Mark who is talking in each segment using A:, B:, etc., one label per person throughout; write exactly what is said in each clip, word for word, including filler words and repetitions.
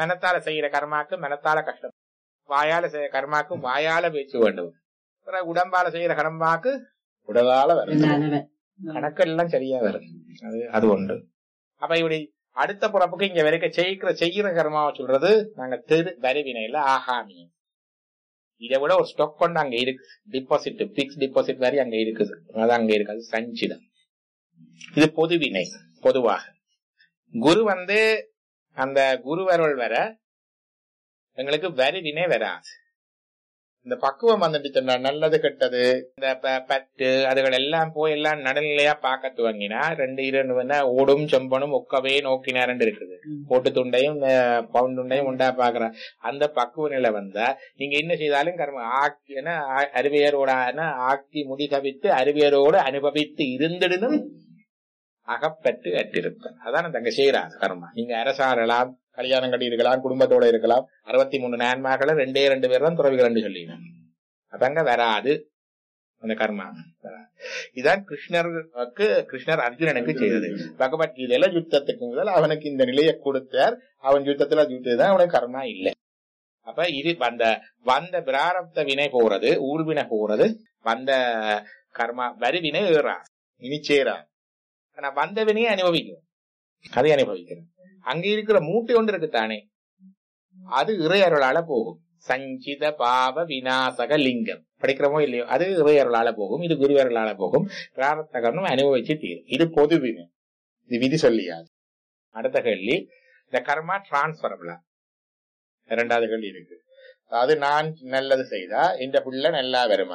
A: மனத்தால செய்யற கர்மாக்கு மனத்தால கஷ்டம், வாயால செய்யற கர்மாக்கு வாயால பேச்சு வேண்டும், உடம்பால செய்யற கர்மாக்கு உடலால வரும், கணக்கெல்லாம் சரியா வரும். அது அது ஒன்று. அப்ப இப்படி அடுத்த பிறப்புக்கு இங்க வரைக்கும் செய்கிற செய்கிற கர்மாவை சொல்றது நாங்க தெரு வரிவினையில ஆகாமி. இதை விட ஒரு ஸ்டாக் கொண்டு அங்க இருக்கு, டிபாசிட் பிக்ஸ் டிபாசிட் வரி அங்க இருக்குது, அது அங்க இருக்காது சஞ்சிதம். இது பொதுவினை. பொதுவாக குரு வந்து அந்த குருவருள் வர எங்களுக்கு வரிவினை வராது. இந்த பக்குவம் வந்துட்டு நல்லது கெட்டது இந்த பட்டு அதுகள் எல்லாம் போய் எல்லாம் நடுநிலையா பார்க்க துவங்கினா ரெண்டு இரண்டு ஓடும் செம்பனும் ஒக்கவே நோக்கினார் இருக்குது, போட்டு துண்டையும் பவுன் துண்டையும் உண்டா பாக்குற அந்த பக்குவ நிலை வந்தா நீங்க என்ன செய்தாலும் கர்ம ஆக்கி அறிவியரோட ஆக்கி முடி கவித்து அறிவியரோடு அனுபவித்து இருந்திடனும் அகப்பட்டு அற்றிருப்பேன். அதான் அந்த அங்க செய்யறாங்க கர்மா. நீங்க அரசாரலாம், கல்யாணம் கட்டி இருக்கலாம், குடும்பத்தோட இருக்கலாம், அறுபத்தி மூணு நான்மாக்களை ரெண்டே ரெண்டு பேர் தான் துறவிகள் சொல்லிடணும். அதங்க வராது அந்த கர்மா. இதான் கிருஷ்ணருக்கு கிருஷ்ணர் அர்ஜுனனுக்கு செய்தது. பகவத்கீதையில யுத்தத்துக்கு முதல் அவனுக்கு இந்த நிலையை கொடுத்தார். அவன் யுத்தத்துல யுத்ததான் அவனுக்கு கர்மா இல்லை. அப்ப இது வந்த வந்த பிராரப்த வினை போறது, ஊழ்வினை போறது, வந்த கர்மா வரிவினை ஏறா இனி சேரா. ஆனா வந்த வினையை அனுபவிக்கும், அதை அனுபவிக்கிறேன். அங்க இருக்கிற மூட்டை ஒன்று இருக்குத்தானே, அது இறையருளால போகும். சஞ்சித பாவ விநாசக லிங்கம் படிக்கிறோமோ இல்லையோ, அது இறையருளால போகும், இது குருவருளால போகும். பிராரப்த கர்மம் அனுபவிச்சு தீரும். இது பொது வினை, இது விதி சொல்லியாது. அடுத்த கேள்வி, இந்த கர்மா டிரான்ஸ்பரபிளா? இரண்டாவது கேள்வி இருக்கு. அது நான் நல்லது செய்தா எந்த பிள்ளை நல்லா வருமா?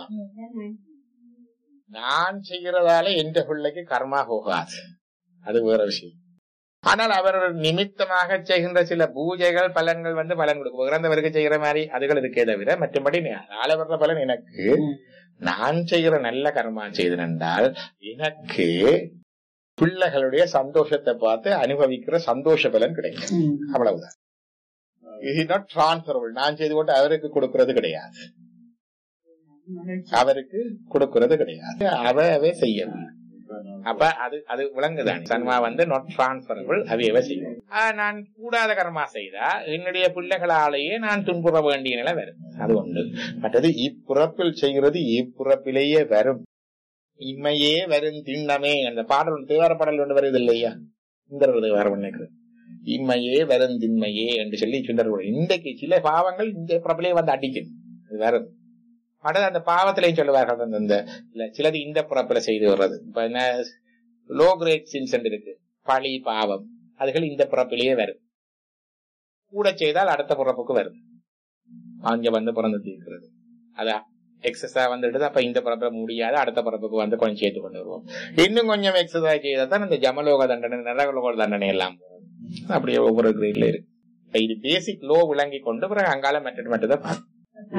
A: நான் செய்யறதால எந்த பிள்ளைக்கு கர்மா போகாது, அது வேற விஷயம். ஆனால் அவர் நிமித்தமாக செய்கின்ற சில பூஜைகள் பலன்கள் வந்து பலன் கொடுக்கும். இறந்தவருக்கு செய்கிற மாதிரி அதுகள் இருக்கே தவிர மற்றபடி ஆள வர்ற பலன் எனக்கு நான் செய்கிற நல்ல கர்மா செய்தனால் எனக்கு பிள்ளைகளுடைய சந்தோஷத்தை பார்த்து அனுபவிக்கிற சந்தோஷ பலன் கிடைக்கும். அவ்வளவுதான். இது நாட் டிரான்ஸ்பரபிள். நான் செய்து கொண்டு அவருக்கு கொடுக்கறது கிடையாது, அவருக்கு கொடுக்கறது கிடையாது, அவையவே செய்யணும். அப்ப அது அது விளங்குதான். கர்மா வந்து நாட் டிரான்ஸ்பரபிள், அவையவே செய்யும். நான் கூடாத கர்மா செய்தா என்னுடைய பிள்ளைகளாலேயே நான் துன்புற வேண்டிய நிலை வரும், அது ஒன்று. மற்றது இப்புறப்பில் செய்கிறது இப்புறப்பிலேயே வரும், இம்மையே வரும் திண்ணமே. அந்த பாடல் தேவார பாடல் ஒன்று வருது இல்லையா, இந்த தேவார நினைக்கிறது, இம்மையே வரும் திண்மையே என்று சொல்லி சுந்தர். இன்றைக்கு சில பாவங்கள் இந்த புறப்பிலே வந்து அடிக்கும், அது வரும். அடுத்து அந்த பாவத்திலையும் சொல்லுவார்கள், அந்த சிலது இந்த புறப்பில செய்து வர்றது. இப்ப என்ன லோ கிரேட் சின்ஸ் இருக்கு, பழி பாவம், அதுகள் இந்த புறப்பிலேயே வரும். கூட செய்தால் அடுத்த புறப்புக்கு வரும். அங்க வந்து பிறந்து தீர்க்கிறது, அதான் எக்ஸசா வந்துடுது. அப்ப இந்த புறப்ப முடியாது, அடுத்த புறப்புக்கு வந்து கொஞ்சம் சேர்த்து கொண்டு வருவோம். இன்னும் கொஞ்சம் எக்ஸசைஸ் செய்தால் தான் இந்த ஜமலோக தண்டனை நரகலோக தண்டனை எல்லாம் அப்படியே ஒவ்வொரு கிரேட்ல இருக்கு. இது பேசிக் லோ விளங்கி கொண்டு பிறகு அங்கால மற்ற மட்டும்தான் பார்க்கணும்.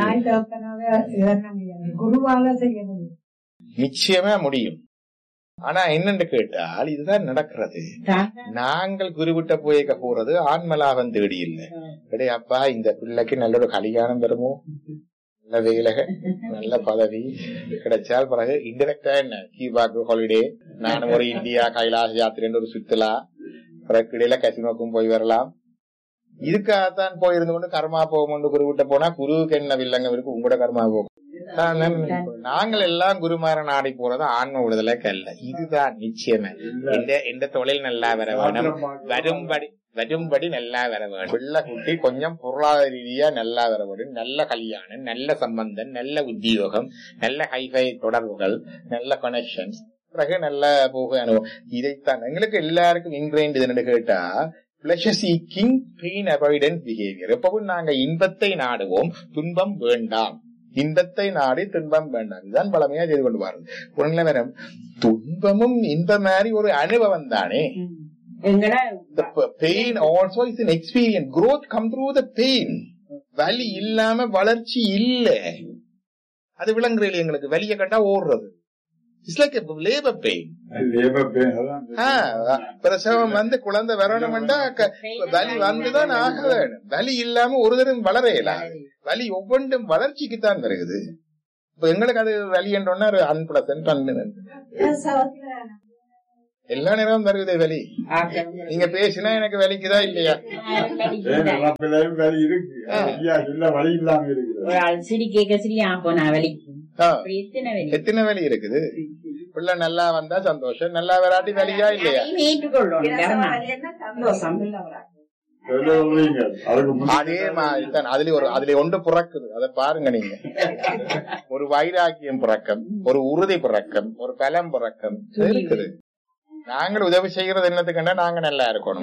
A: நிச்சயமா முடியும். ஆனா என்னன்னு கேட்டால் இதுதான் நடக்கிறது. நாங்கள் குருவிட்ட போய்க்க போறது ஆன்மலாபம் தேடி இல்லை. கிடையாப்பா இந்த பிள்ளைக்கு நல்ல ஒரு கல்யாணம் வருமோ, நல்ல வேலை, நல்ல பதவி கிடைச்சால் பிறகு இன்டெரக்டா என்ன கீபாக்கு ஹாலிடே, நானும் ஒரு இந்தியா கைலாச யாத்திரை ஒரு சுற்றுலா, பிறகு இடையில கசினோக்கும் போய் வரலாம். இதுக்காகத்தான் போயிருந்து கொண்டு கர்மா போகும். குருவிட்ட போனா குருவுக்கு என்ன வில்லங்க இருக்கு, உங்களோட கர்மா போகும். நாங்கள் எல்லாம் குருமார நாடி போறது ஆன்ம விடுதலைக்கு அல்ல. இதுதான் நிச்சயமே. எந்த தொழில் நல்லா வர வேணும், வரும்படி வரும்படி நல்லா வர வேணும். பிள்ளை குட்டி கொஞ்சம் பொருளாதார ரீதியா நல்லா வர வேணும். நல்ல கல்யாணம், நல்ல சம்பந்தம், நல்ல உத்தியோகம், நல்ல ஹைஃபை தொடர்புகள், நல்ல கனெக்ஷன்ஸ், பிறகு நல்ல போக அனுபவம். இதைத்தான் எங்களுக்கு எல்லாருக்கும் இன்கிரைண்ட் இதுன்னு கேட்டா pleasure seeking pain avoidant behavior. எப்பவும் நாங்க இன்பத்தை நாடுவோம், துன்பம் வேண்டாம். இன்பத்தை நாடி துன்பம் வேண்டாம், இதுதான் பழமையா செய்து கொண்டு வரும். ஒரு நிலைவரம் துன்பமும் இன்ப மாதிரி ஒரு அனுபவம் தானே. pain also is an experience. Growth come through the pain. வலி இல்லாம வளர்ச்சி இல்ல, அது விளங்குறது. எங்களுக்கு வலிய கட்டா ஓடுறது. It's like a labor pain.
B: Labor pain.
A: பிரசவம் வந்து குழந்தை வரணும்டா வலி வந்துதான் ஆக வேணும். வலி இல்லாம ஒரு தரம் வளரையல. வலி ஒவ்வொன்றும் வளர்ச்சிக்குத்தான் வருகிறது. இப்ப எங்களுக்கு அது வலி என்றோன்னா அன்பிளசன்ட். எல்லா நேரமும் வருது வலி. நீங்க பேசினா எனக்கு வலிக்குதா இல்லையா?
B: வலி இருக்கு, வலி இல்லாம இருக்கு.
A: எத்தனை வலி இருக்குது? பிள்ளை நல்லா வந்தா சந்தோஷம், நல்லா வராட்டி வலியா இல்லையா? அதே மாதிரிதான் அதுல ஒரு அதுல ஒன்று பிறக்குது. அதை பாருங்க நீங்க. ஒரு வைராக்கியம் பிறக்கம், ஒரு உறுதி பிறக்கம், ஒரு பலம் பிறக்கம் இருக்குது. நாங்கள் உதவி செய்யறது என்னத்துக்குன்னா நாங்க நல்லா இருக்கணும்.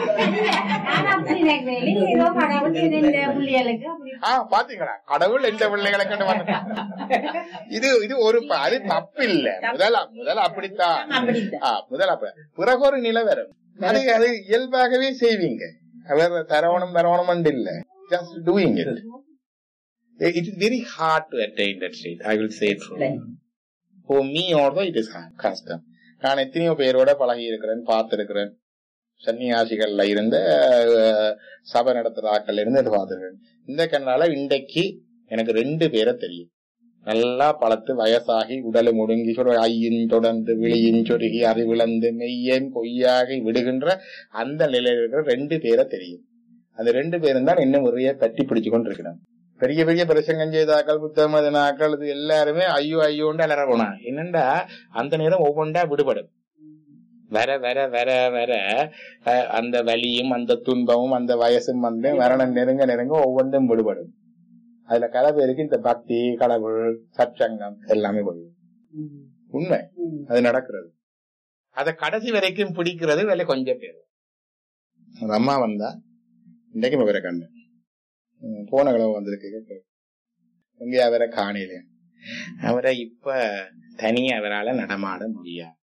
A: பாத்தீங்களா, கடவுள் எந்த பிள்ளைகளுக்கு வந்து இது இது ஒரு அது தப்பு இல்ல. முதல் முதல் அப்படித்தான் முதல் அப்ப பிறகு ஒரு நிலவரம் அது அது இயல்பாகவே செய்வீங்க. அவர் தரவணும் தரவணும் இல்ல, just doing it. It is very hard to attain that state. I will say it for me also it is custom. நான் எத்தனையோ பேரோட பழகி இருக்கிறேன், பார்த்திருக்கிறேன். சன்னியாசிகள்ல இருந்த சபை நடத்துற ஆக்கள் இருந்து பார்த்திருக்கிறேன். இந்த கண்ணால இன்றைக்கு எனக்கு ரெண்டு பேரை தெரியும். நல்லா பழத்து வயசாகி உடலை முடுங்கி ஐயின் தொடர்ந்து விழியின் சொருகி அது விளந்து மெய்யன் பொய்யாகி விடுகின்ற அந்த நிலையில் இருக்கிற ரெண்டு பேரை தெரியும். அந்த ரெண்டு பேரும் தான் இன்னும் முறைய கட்டி பிடிச்சு கொண்டிருக்கிறான். பெரிய பெரிய பிரசங்கம் செய்தாக்கள், புத்தமதனாக்கள், இது எல்லாருமே ஐயோ ஐயோன்னு அலற போனா என்னண்டா அந்த நேரம் ஒவ்வொன்றா விடுபடும். வர வர வர வர அந்த வலியும் அந்த துன்பமும் அந்த வயசும் வந்து மரணம் நெருங்க நெருங்க ஒவ்வொன்றும் விடுபடும். அதுல கலை பேருக்கு இந்த பக்தி, கடவுள், சற்சங்கம் எல்லாமே போயிடும். உண்மை அது நடக்கிறது. அத கடைசி வரைக்கும் பிடிக்கிறது வேலை கொஞ்சம் பேர். அம்மா வந்தா இன்றைக்கு அவரை கண்டு போன கிழமை வந்திருக்கு. எங்கேயா அவரை காணையில அவரை இப்ப தனியா அவரால் நடமாட முடியாது.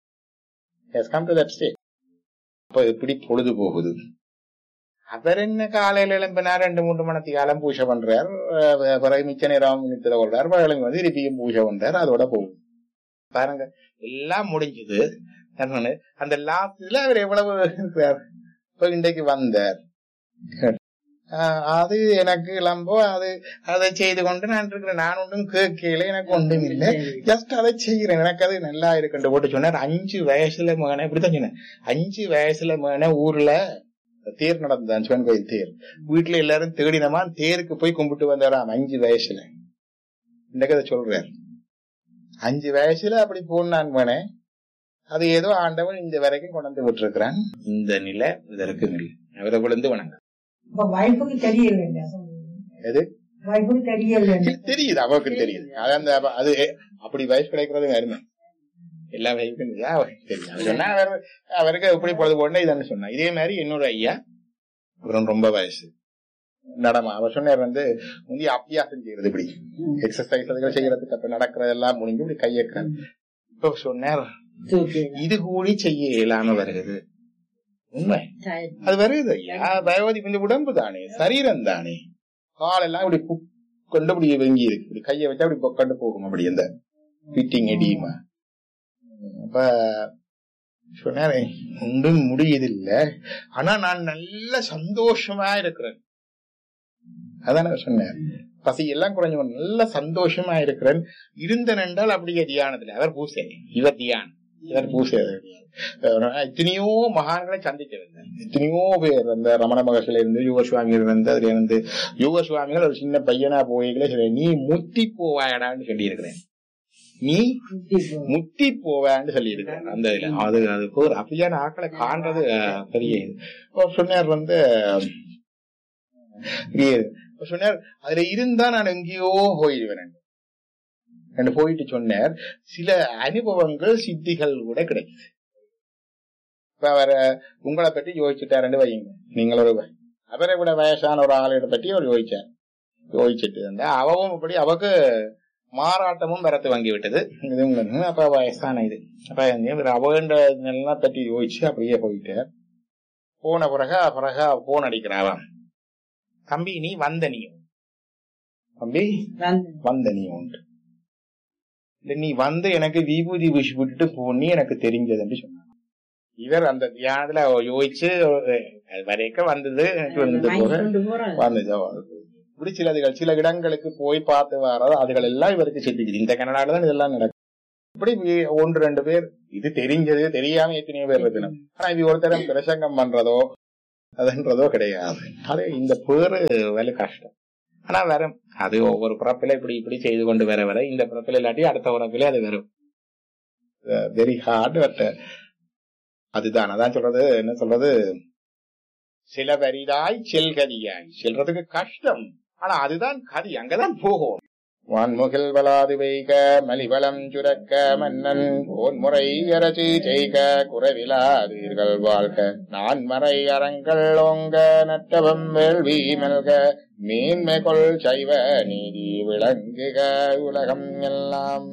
A: அப்ப எப்படி பொழுது போகுது? அவர் என்ன காலையில எழும்பினா ரெண்டு மூன்று மணி காலம் பூஜை பண்றார், பிறகு மிச்ச நேரம் நித்திர கொள்றார், பிறகு வந்து திருப்பியும் பூஜை பண்றார், அதோட போகும். பாருங்க எல்லாம் முடிஞ்சது. அந்த லாஸ்ட்ல அவர் எவ்வளவு இருக்கிறார். இப்ப இன்றைக்கு வந்தார், அது எனக்கு இளம்போ அது அதை செய்து கொண்டு நான் இருக்கிறேன். நான் ஒன்றும் கேட்கல, எனக்கு ஒன்றும் இல்லை, ஜஸ்ட் அதை செய்யறேன், எனக்கு அது நல்லா இருக்குன்னு போட்டு சொன்னார். அஞ்சு வயசுல மகனை இப்படித்தான் சொன்னேன். அஞ்சு வயசுல மகனை ஊர்ல தேர் நடந்ததான், சிவன் கோயில் தேர். வீட்டுல எல்லாரும் தேடினமா தேருக்கு போய் கும்பிட்டு வந்தாராம் அஞ்சு வயசுல. இந்த கதை சொல்றார். அஞ்சு வயசுல அப்படி போனான் மகனே, அது ஏதோ ஆண்டவன் இந்த வரைக்கும் கொண்டு விட்டு இருக்கிறான். இந்த நிலை இதற்கு நிலை அவரை விழுந்து வணங்க
C: தெரியல,
A: தெரியுது அவருக்கு தெரியுது. அந்த அது அப்படி வயசு கிடைக்கிறது அருமை. எல்லா வயசுக்கும் தெரியும். அவருக்கு எப்படி பொழுது போடணும் இதுன்னு சொன்னா. இதே மாதிரி இன்னொரு ஐயா அப்புறம் ரொம்ப வயசு நடமா அவர் சொன்னார் வந்து முந்தைய அபியாசம் செய்யறது, இப்படி எக்ஸசைஸ் அதுகள் செய்யறதுக்கு அப்ப நடக்கிறதெல்லாம் முடிஞ்சு இப்படி கையக்க. இப்ப சொன்னார் இது கூடி செய்ய இயலாம வருகிறது. உண்மை அது வருது ஐயா. பகவதி இந்த உடம்பு தானே, சரீரம் தானே. காலெல்லாம் இப்படி கொண்டு அப்படி வெங்கி இருக்கு, இப்படி கைய வச்சா அப்படி கொண்டு போகும், அப்படி அந்த ஃபிட்டிங் எடியுமா. அப்ப சொன்னாரே ஒன்றும் முடியதில்லை, ஆனா நான் நல்ல சந்தோஷமா இருக்கிறேன். அதான சொன்னார். பசி எல்லாம் குறைஞ்சவன் நல்ல சந்தோஷமா இருக்கிறேன். இருந்தன் என்றால் அப்படியே தியானத்துல அவர் பூசை, இவர் தியானம், இவர் பூசை. எத்தனையோ மகான்களை சந்திச்சிருந்தார். எத்தனையோ பேர் அந்த ரமண மகர்ஷில இருந்து யோக சுவாமிகள் இருந்து அதுல இருந்து யோக சுவாமிகள் ஒரு சின்ன பையனா போய்களே சொல்ல, நீ முத்தி போவாயடான்னு சொல்லி இருக்கிறேன், நீ முத்தி போவான்னு சொல்லி இருக்கிறேன். அந்த இதுல அது அதுக்கு ஒரு அப்படியான ஆக்களை காண்றது பெரிய இது. சொன்னார் வந்து சொன்னார் அதுல இருந்தா நான் எங்கேயோ போயிடுவேன் என்று போயிட்டு சொன்னார். சில அனுபவங்கள் சித்திகள் கூட கிடைக்குது. இப்ப அவரை உங்களை பற்றி யோசிச்சுட்டாருன்னு வையுங்க. நீங்கள் ஒரு அவரை விட வயசான ஒரு ஆளை பற்றி அவர் யோசிச்சார். யோசிச்சுட்டு இருந்தா அவவும் இப்படி அவக்கு மாறாட்டமும் வரத்து வாங்கி விட்டது. அப்ப வயசான இது அப்ப அவன்ற பற்றி யோசிச்சு அப்படியே போயிட்டார். போன பிறகா பிறகா போன் அடிக்கிறாராம். தம்பி நீ வந்த நீ தம்பி வந்த நீ உண்டு நீ வந்து எனக்கு விபூதி பூசி விட்டுட்டு போனி எனக்கு தெரிஞ்சதுன்னு சொன்னாங்க. இவர் அந்த தியானத்துல யோசிச்சு வரைக்கும் வந்தது எனக்கு வந்து போக வந்தது. இப்படி சில சில இடங்களுக்கு போய் பார்த்து வர்றது அதுகள் எல்லாம் இவருக்கு சித்திக்குது. இந்த கனடால தான் இதெல்லாம் நடக்கும். இப்படி ஒன்று ரெண்டு பேர் இது தெரிஞ்சது தெரியாம எத்தனையோ பேர் இருக்கணும். ஆனா இது ஒருத்தரம் பிரசங்கம் பண்றதோ அதுன்றதோ கிடையாது. அது இந்த பேரு வேலை கஷ்டம். ஆனா வரும் அது ஒவ்வொரு பிறப்பில இப்படி இப்படி செய்து கொண்டு வர வர இந்த பிறப்பில இல்லாட்டி அடுத்த பிறப்பில அது வரும். Very hard. பட் அதுதான் அதான் சொல்றது. என்ன சொல்றது, சில வரிதாய் செல்கதியாய் செல்றதுக்கு கஷ்டம். ஆனா அதுதான் கதி, அங்கதான் போகும். வான்முகில் வளாது வைக மலிவளம் சுரக்க மன்னன் போன்முறை அரசு செய்க குறைவிலாதீர்கள் வாழ்க நான்மறை அறங்கள் ஓங்க நட்டவம் வேள்வி மல்க மேன்மை கொள் சைவ நீதி விளங்குக உலகம் எல்லாம்.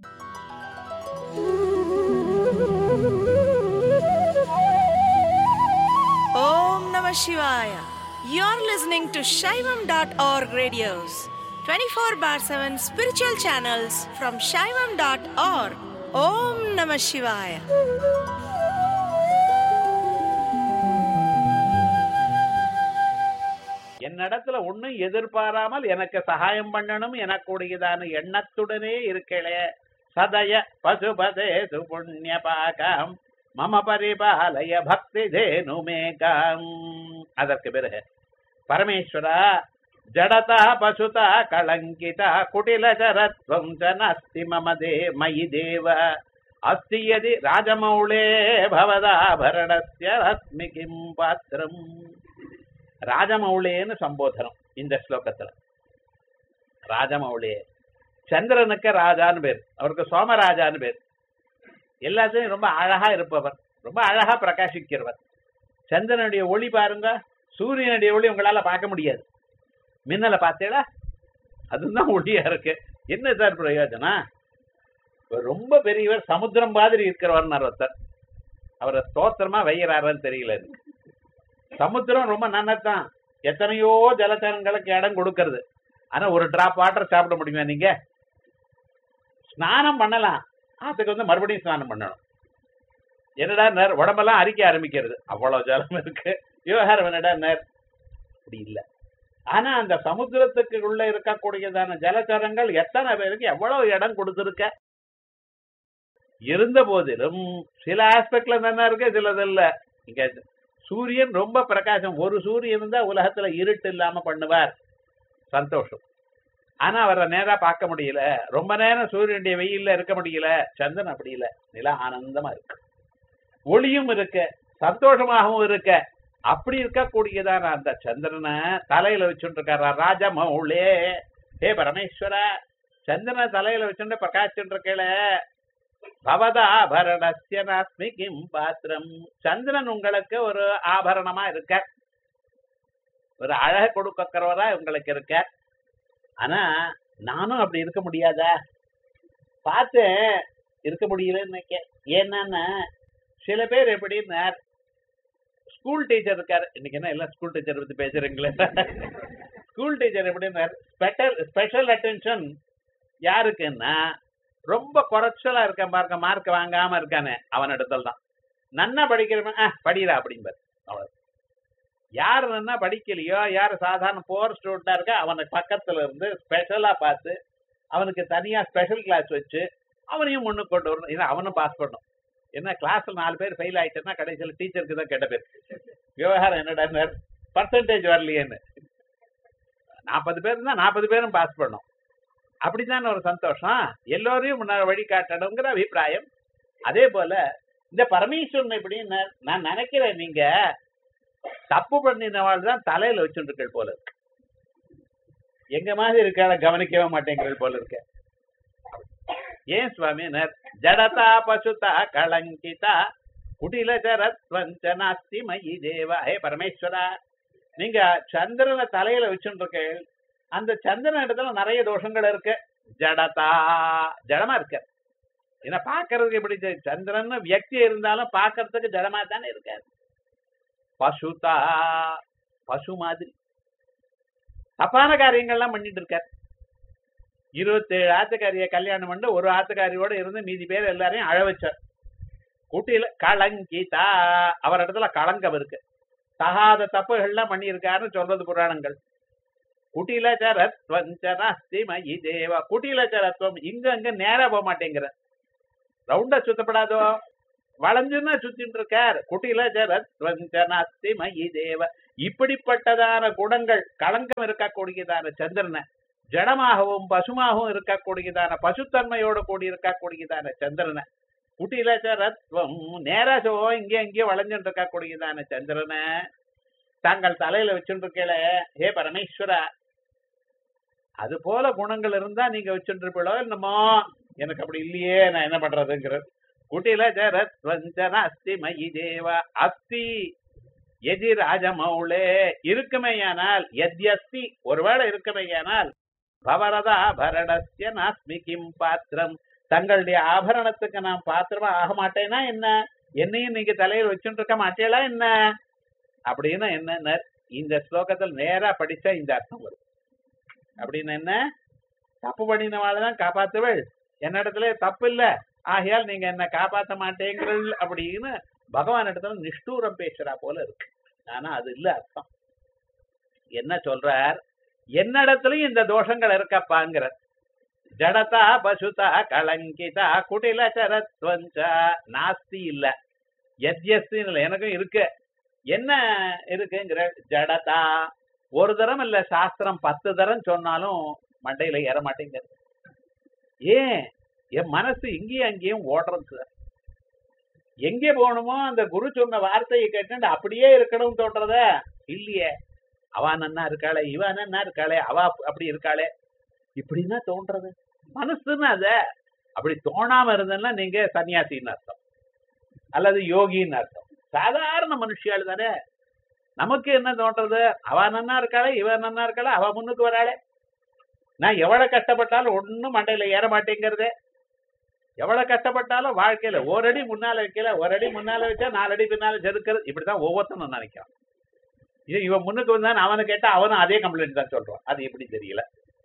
D: Om Namah Shivaya. You're listening to Shaivam dot org radios, twenty-four bar seven spiritual channels from Shaivam dot org. Om Namah Shivaya.
E: என்னிடத்துல ஒண்ணும் எதிர்பாராமல் எனக்கு சகாயம் பண்ணணும் எனக்குடையதான எண்ணத்துடனே இருக்கலே சதய பசுபதே சுபுண்ணிய பாகம் மம பரிபாலய பக்தி தேனுமேகாம். அதற்கு பிறகு பரமேஸ்வரா ஜடதா பசுதா கலங்கிதா குடிலச்சரத்வம் ச நாஸ்தி மம தே மயி தேவ அஸ்தி யதி ராஜமௌளே பவதாபரணஸ்ய ரத்மி கிம் பாத்திரம். ராஜமௌளேன்னு சம்போதனம் இந்த ஸ்லோகத்துல. ராஜமௌளே சந்திரனுக்கு ராஜான்னு பேர், அவருக்கு சோமராஜான்னு பேர். எல்லாத்தையும் ரொம்ப அழகா இருப்பவர், ரொம்ப அழகா பிரகாசிக்கிறவர். சந்திரனுடைய ஒளி பாருங்க, சூரியனுடைய ஒளி உங்களால பார்க்க முடியாது. மின்னலை பார்த்தீங்களா, அதுதான் ஒளியா இருக்கு. என்ன சார் பிரயோஜனம்? ரொம்ப பெரியவர், சமுத்திரம் மாதிரி இருக்கிறவர் ஒருத்தர், அவரை ஸ்தோத்திரமா வைகிறாருன்னு தெரியல. சமுத்திரம் ரொம்ப நன்னதான், எத்தனையோ ஜலச்சரங்களுக்கு இடம் கொடுக்கறது. ஆனா ஒரு டிராப் வாட்டர் சாப்பிட முடியுமா நீங்க? ஸ்நானம் பண்ணலாம், ஆத்துக்கு வந்து மறுபடியும் ஸ்நானம் பண்ணணும். என்னடா நேர் உடம்பெல்லாம் அரிக்க ஆரம்பிக்கிறது, அவ்வளவு ஜலம் இருக்கு. விவகாரம் என்னடா நேர் அப்படி இல்லை. ஆனா அந்த சமுத்திரத்துக்கு உள்ள இருக்கக்கூடியதான ஜலச்சரங்கள் எத்தனை பேருக்கு எவ்வளவு இடம் கொடுத்திருக்க. இருந்த போதிலும் சில ஆஸ்பெக்ட்ல நல்லா இருக்கு, சிலது இல்ல. இங்க சூரியன் ரொம்ப பிரகாசம், ஒரு சூரியன் இருந்தா உலகத்துல இருட்டு இல்லாம பண்ணுவார், சந்தோஷம். ஆனா அவரை நேரா பார்க்க முடியல, ரொம்ப நேரம் சூரியனுடைய வெயில்ல இருக்க முடியல. சந்திரன் அப்படி இல்ல, நில ஆனந்தமா இருக்கு, ஒளியும் இருக்க, சந்தோஷமாகவும் இருக்க. அப்படி இருக்கக்கூடியதான அந்த சந்திரனை தலையில வச்சுட்டு இருக்காரா ராஜமௌளே. ஹே பரமேஸ்வர, சந்திரனை தலையில வச்சுட்டு பிரகாசிச்சுட்டு இருக்கல. பவதாபரணஸ்ய நாஸ்மி கிம் பாத்திரம். சந்திரன் உங்களுக்கு ஒரு ஆபரணமா இருக்க, ஒரு அழக கொடுக்கிறவரா உங்களுக்கு இருக்க. ஆனா நானும் அப்படி இருக்க முடியாதா? பார்த்தேன், இருக்க முடியலன்னு. ஏன்னா சில பேர் எப்படின்னா, ஸ்கூல் டீச்சர் இருக்காரு. இன்னைக்கு என்ன எல்லாம் ஸ்கூல் டீச்சர் பத்தி பேசுறீங்களே. ஸ்கூல் டீச்சர் எப்படின்னா, ஸ்பெஷல் ஸ்பெஷல் அட்டென்ஷன் யாருக்குன்னா, ரொம்ப குறைச்சலா இருக்க பாருங்க, மார்க் வாங்காம இருக்கானே அவன் இடத்துல தான். நன்னா படிக்கிறவன் படிடா அப்படிம்பாரு. அவ்வளவு. யாரு நன்னா படிக்கலையோ, யாரு சாதாரண போர் ஸ்டூடெண்டா இருக்க, அவனுக்கு பக்கத்துல இருந்து ஸ்பெஷலா பார்த்து அவனுக்கு தனியா ஸ்பெஷல் கிளாஸ் வச்சு அவனையும் முன்னுக்கு கொண்டு வரணும். ஏன்னா அவனும் பாஸ் பண்ணும். என்ன கிளாஸ்ல நாலு பேர் ஃபெயில் ஆயிட்டேன்னா கடைசியில் டீச்சருக்கு தான் கெட்ட பேர். விவகாரம் என்னடா பர்சன்டேஜ் வரலையேன்னு. நாற்பது பேர் இருந்தா நாற்பது பேரும் பாஸ் பண்ணும். அப்படித்தான் ஒரு சந்தோஷம். எல்லோரையும் வழிகாட்டணுங்கிற அபிப்பிராயம். அதே போல இந்த பரமேஸ்வரன் எப்படின்னு நான் நினைக்கிறேன், நீங்க தப்பு பண்ணினவாள் தான் தலையில வச்சுட்டு போல இருக்கு. எங்க மாதிரி இருக்க கவனிக்கவே மாட்டேங்கிறது போல இருக்க. ஏன் சுவாமி? ஜடதா பசுதா கலங்கிதா குடிலச்சரத்வஞ்ச நாஸ்தி மயி தேவா. ஹே பரமேஸ்வரா, நீங்க சந்திரனை தலையில வச்சுட்டு இருக்க, அந்த சந்திரன் இடத்துல நிறைய தோஷங்கள் இருக்கு. ஜடதா, ஜடமா இருக்க. ஏன்னா பாக்குறதுக்கு எப்படி சந்திரன் வியக்தி இருந்தாலும் பாக்குறதுக்கு ஜடமா தானே இருக்காரு. பசுதா, பசு மாதிரி தப்பான காரியங்கள்லாம் பண்ணிட்டு இருக்காரு. இருபத்தேழு ஆத்துக்காரிய கல்யாணம் பண்ணி ஒரு ஆத்துக்காரியோட இருந்து மீதி பேர் எல்லாரையும் அழ வச்சார். கூட்டியில கலங்கிதா, அவர் இடத்துல களங்கம் இருக்கு. தகாத தப்புகள்லாம் பண்ணியிருக்காருன்னு சொல்றது புராணங்கள். குட்டிலச்சரத்வம் ச நாஸ்தி மயி தேவா. குட்டிலச்சரத்வம் இங்க அங்க நேரா போக மாட்டேங்கிற. ரவுண்டா சுத்தப்படாதோ, வளைஞ்சுன்னா சுத்திட்டு இருக்கார். குட்டில ஜரத்வஞ்சனாஸ்தி மயி தேவ. இப்படிப்பட்டதான குணங்கள் களங்கம் இருக்கக்கூடியதான சந்திரனை, ஜடமாகவும் பசுமாகவும் இருக்கக்கூடியதான பசுத்தன்மையோடு கூடி இருக்கக்கூடியதான சந்திரனை, குட்டில ஜரத்வம் நேராசோ இங்கே இங்கே வளைஞ்சுட்டு இருக்கக்கூடியதான சந்திரனை தாங்கள் தலையில வச்சுட்டு இருக்கல. ஹே பரமேஸ்வரா, அது போல குணங்கள் இருந்தா நீங்க வச்சுட்டு இருப்பீங்களோ என்னமோ, எனக்கு அப்படி இல்லையே, நான் என்ன பண்றதுங்கிற. குட்டில ஜரத்வஞ்சன அஸ்தி மயி தேவ அஸ்தி எதி ராஜமௌளே இருக்குமையானால், எத்யஸ்தி ஒருவேளை இருக்குமையானால், பவரதா பரணஸ்ய நாஸ்மி கிம் பாத்திரம் தங்களுடைய ஆபரணத்துக்கு நான் பாத்திரமா ஆக மாட்டேன்னா என்ன, என்னையும் நீங்க தலையில் வச்சுட்டு இருக்க மாட்டேளா என்ன அப்படின்னு என்ன இந்த ஸ்லோகத்தில் நேரா படிச்சா இந்த அர்த்தம் வரும். அப்படின்னு என்ன, தப்பு பண்ணினவாள்தான் காப்பாத்துவள், என்னிடத்துல தப்பு இல்ல, ஆகையால் நீங்க என்ன காப்பாற்ற மாட்டேங்கிறள் அப்படின்னு பகவான் இடத்துல நிஷ்டூரம் பேசுறா போல இருக்கு. ஆனா அது இல்ல அர்த்தம். என்ன சொல்றார், என்னிடத்துலயும் இந்த தோஷங்கள் இருக்கப்பாங்கிற. ஜடதா பசுதா கலங்கிதா குட்டில சரத்வஞ்சா நாஸ்தி இல்ல, எத்யஸ்தி இல்ல, எனக்கும் இருக்கு. என்ன இருக்குங்கிற, ஜடதா ஒரு தரம் இல்ல, சாஸ்திரம் பத்து தரம் சொன்னாலும் மண்டையில ஏற மாட்டேங்கிறது. ஏன், என் மனசு இங்கேயும் அங்கேயும் ஓடுறது சார். எங்கே போகணுமோ அந்த குரு சொன்ன வார்த்தையை கேட்டு அப்படியே இருக்கணும் தோன்றத இல்லையே. அவ நன்னா இருக்காளே, இவ நன்னா இருக்காளே, அவ அப்படி இருக்காளே, இப்படின்னா தோன்றது மனசுன்னு. அத அப்படி தோணாம இருந்தேன்னா நீங்க சன்னியாசின்னு அர்த்தம் அல்லது யோகின்னு அர்த்தம். சாதாரண மனுஷியாள் தானே. நமக்கு என்ன தோன்றது, அவ நன்னா இருக்காளே, இவ நன்னா இருக்காளே, அவ முன்னுக்கு வராளே, நான் எவ்வளவு கஷ்டப்பட்டாலும் ஒன்னும் மண்டையில ஏற மாட்டேங்கிறதே. எவ்வளவு கஷ்டப்பட்டாலும் வாழ்க்கையில ஒரு அடி முன்னால வைக்கல, ஒரு அடி முன்னால வச்சா நாலு அடி பின்னால செதுக்கிறது, இப்படிதான் ஒவ்வொருத்தனும் நினைக்கிறான். இது இவன் முன்னுக்கு வந்தான் அவனை கேட்டா அவனும் அதே கம்ப்ளைண்ட் தான் சொல்றான். அது எப்படி தெரியல.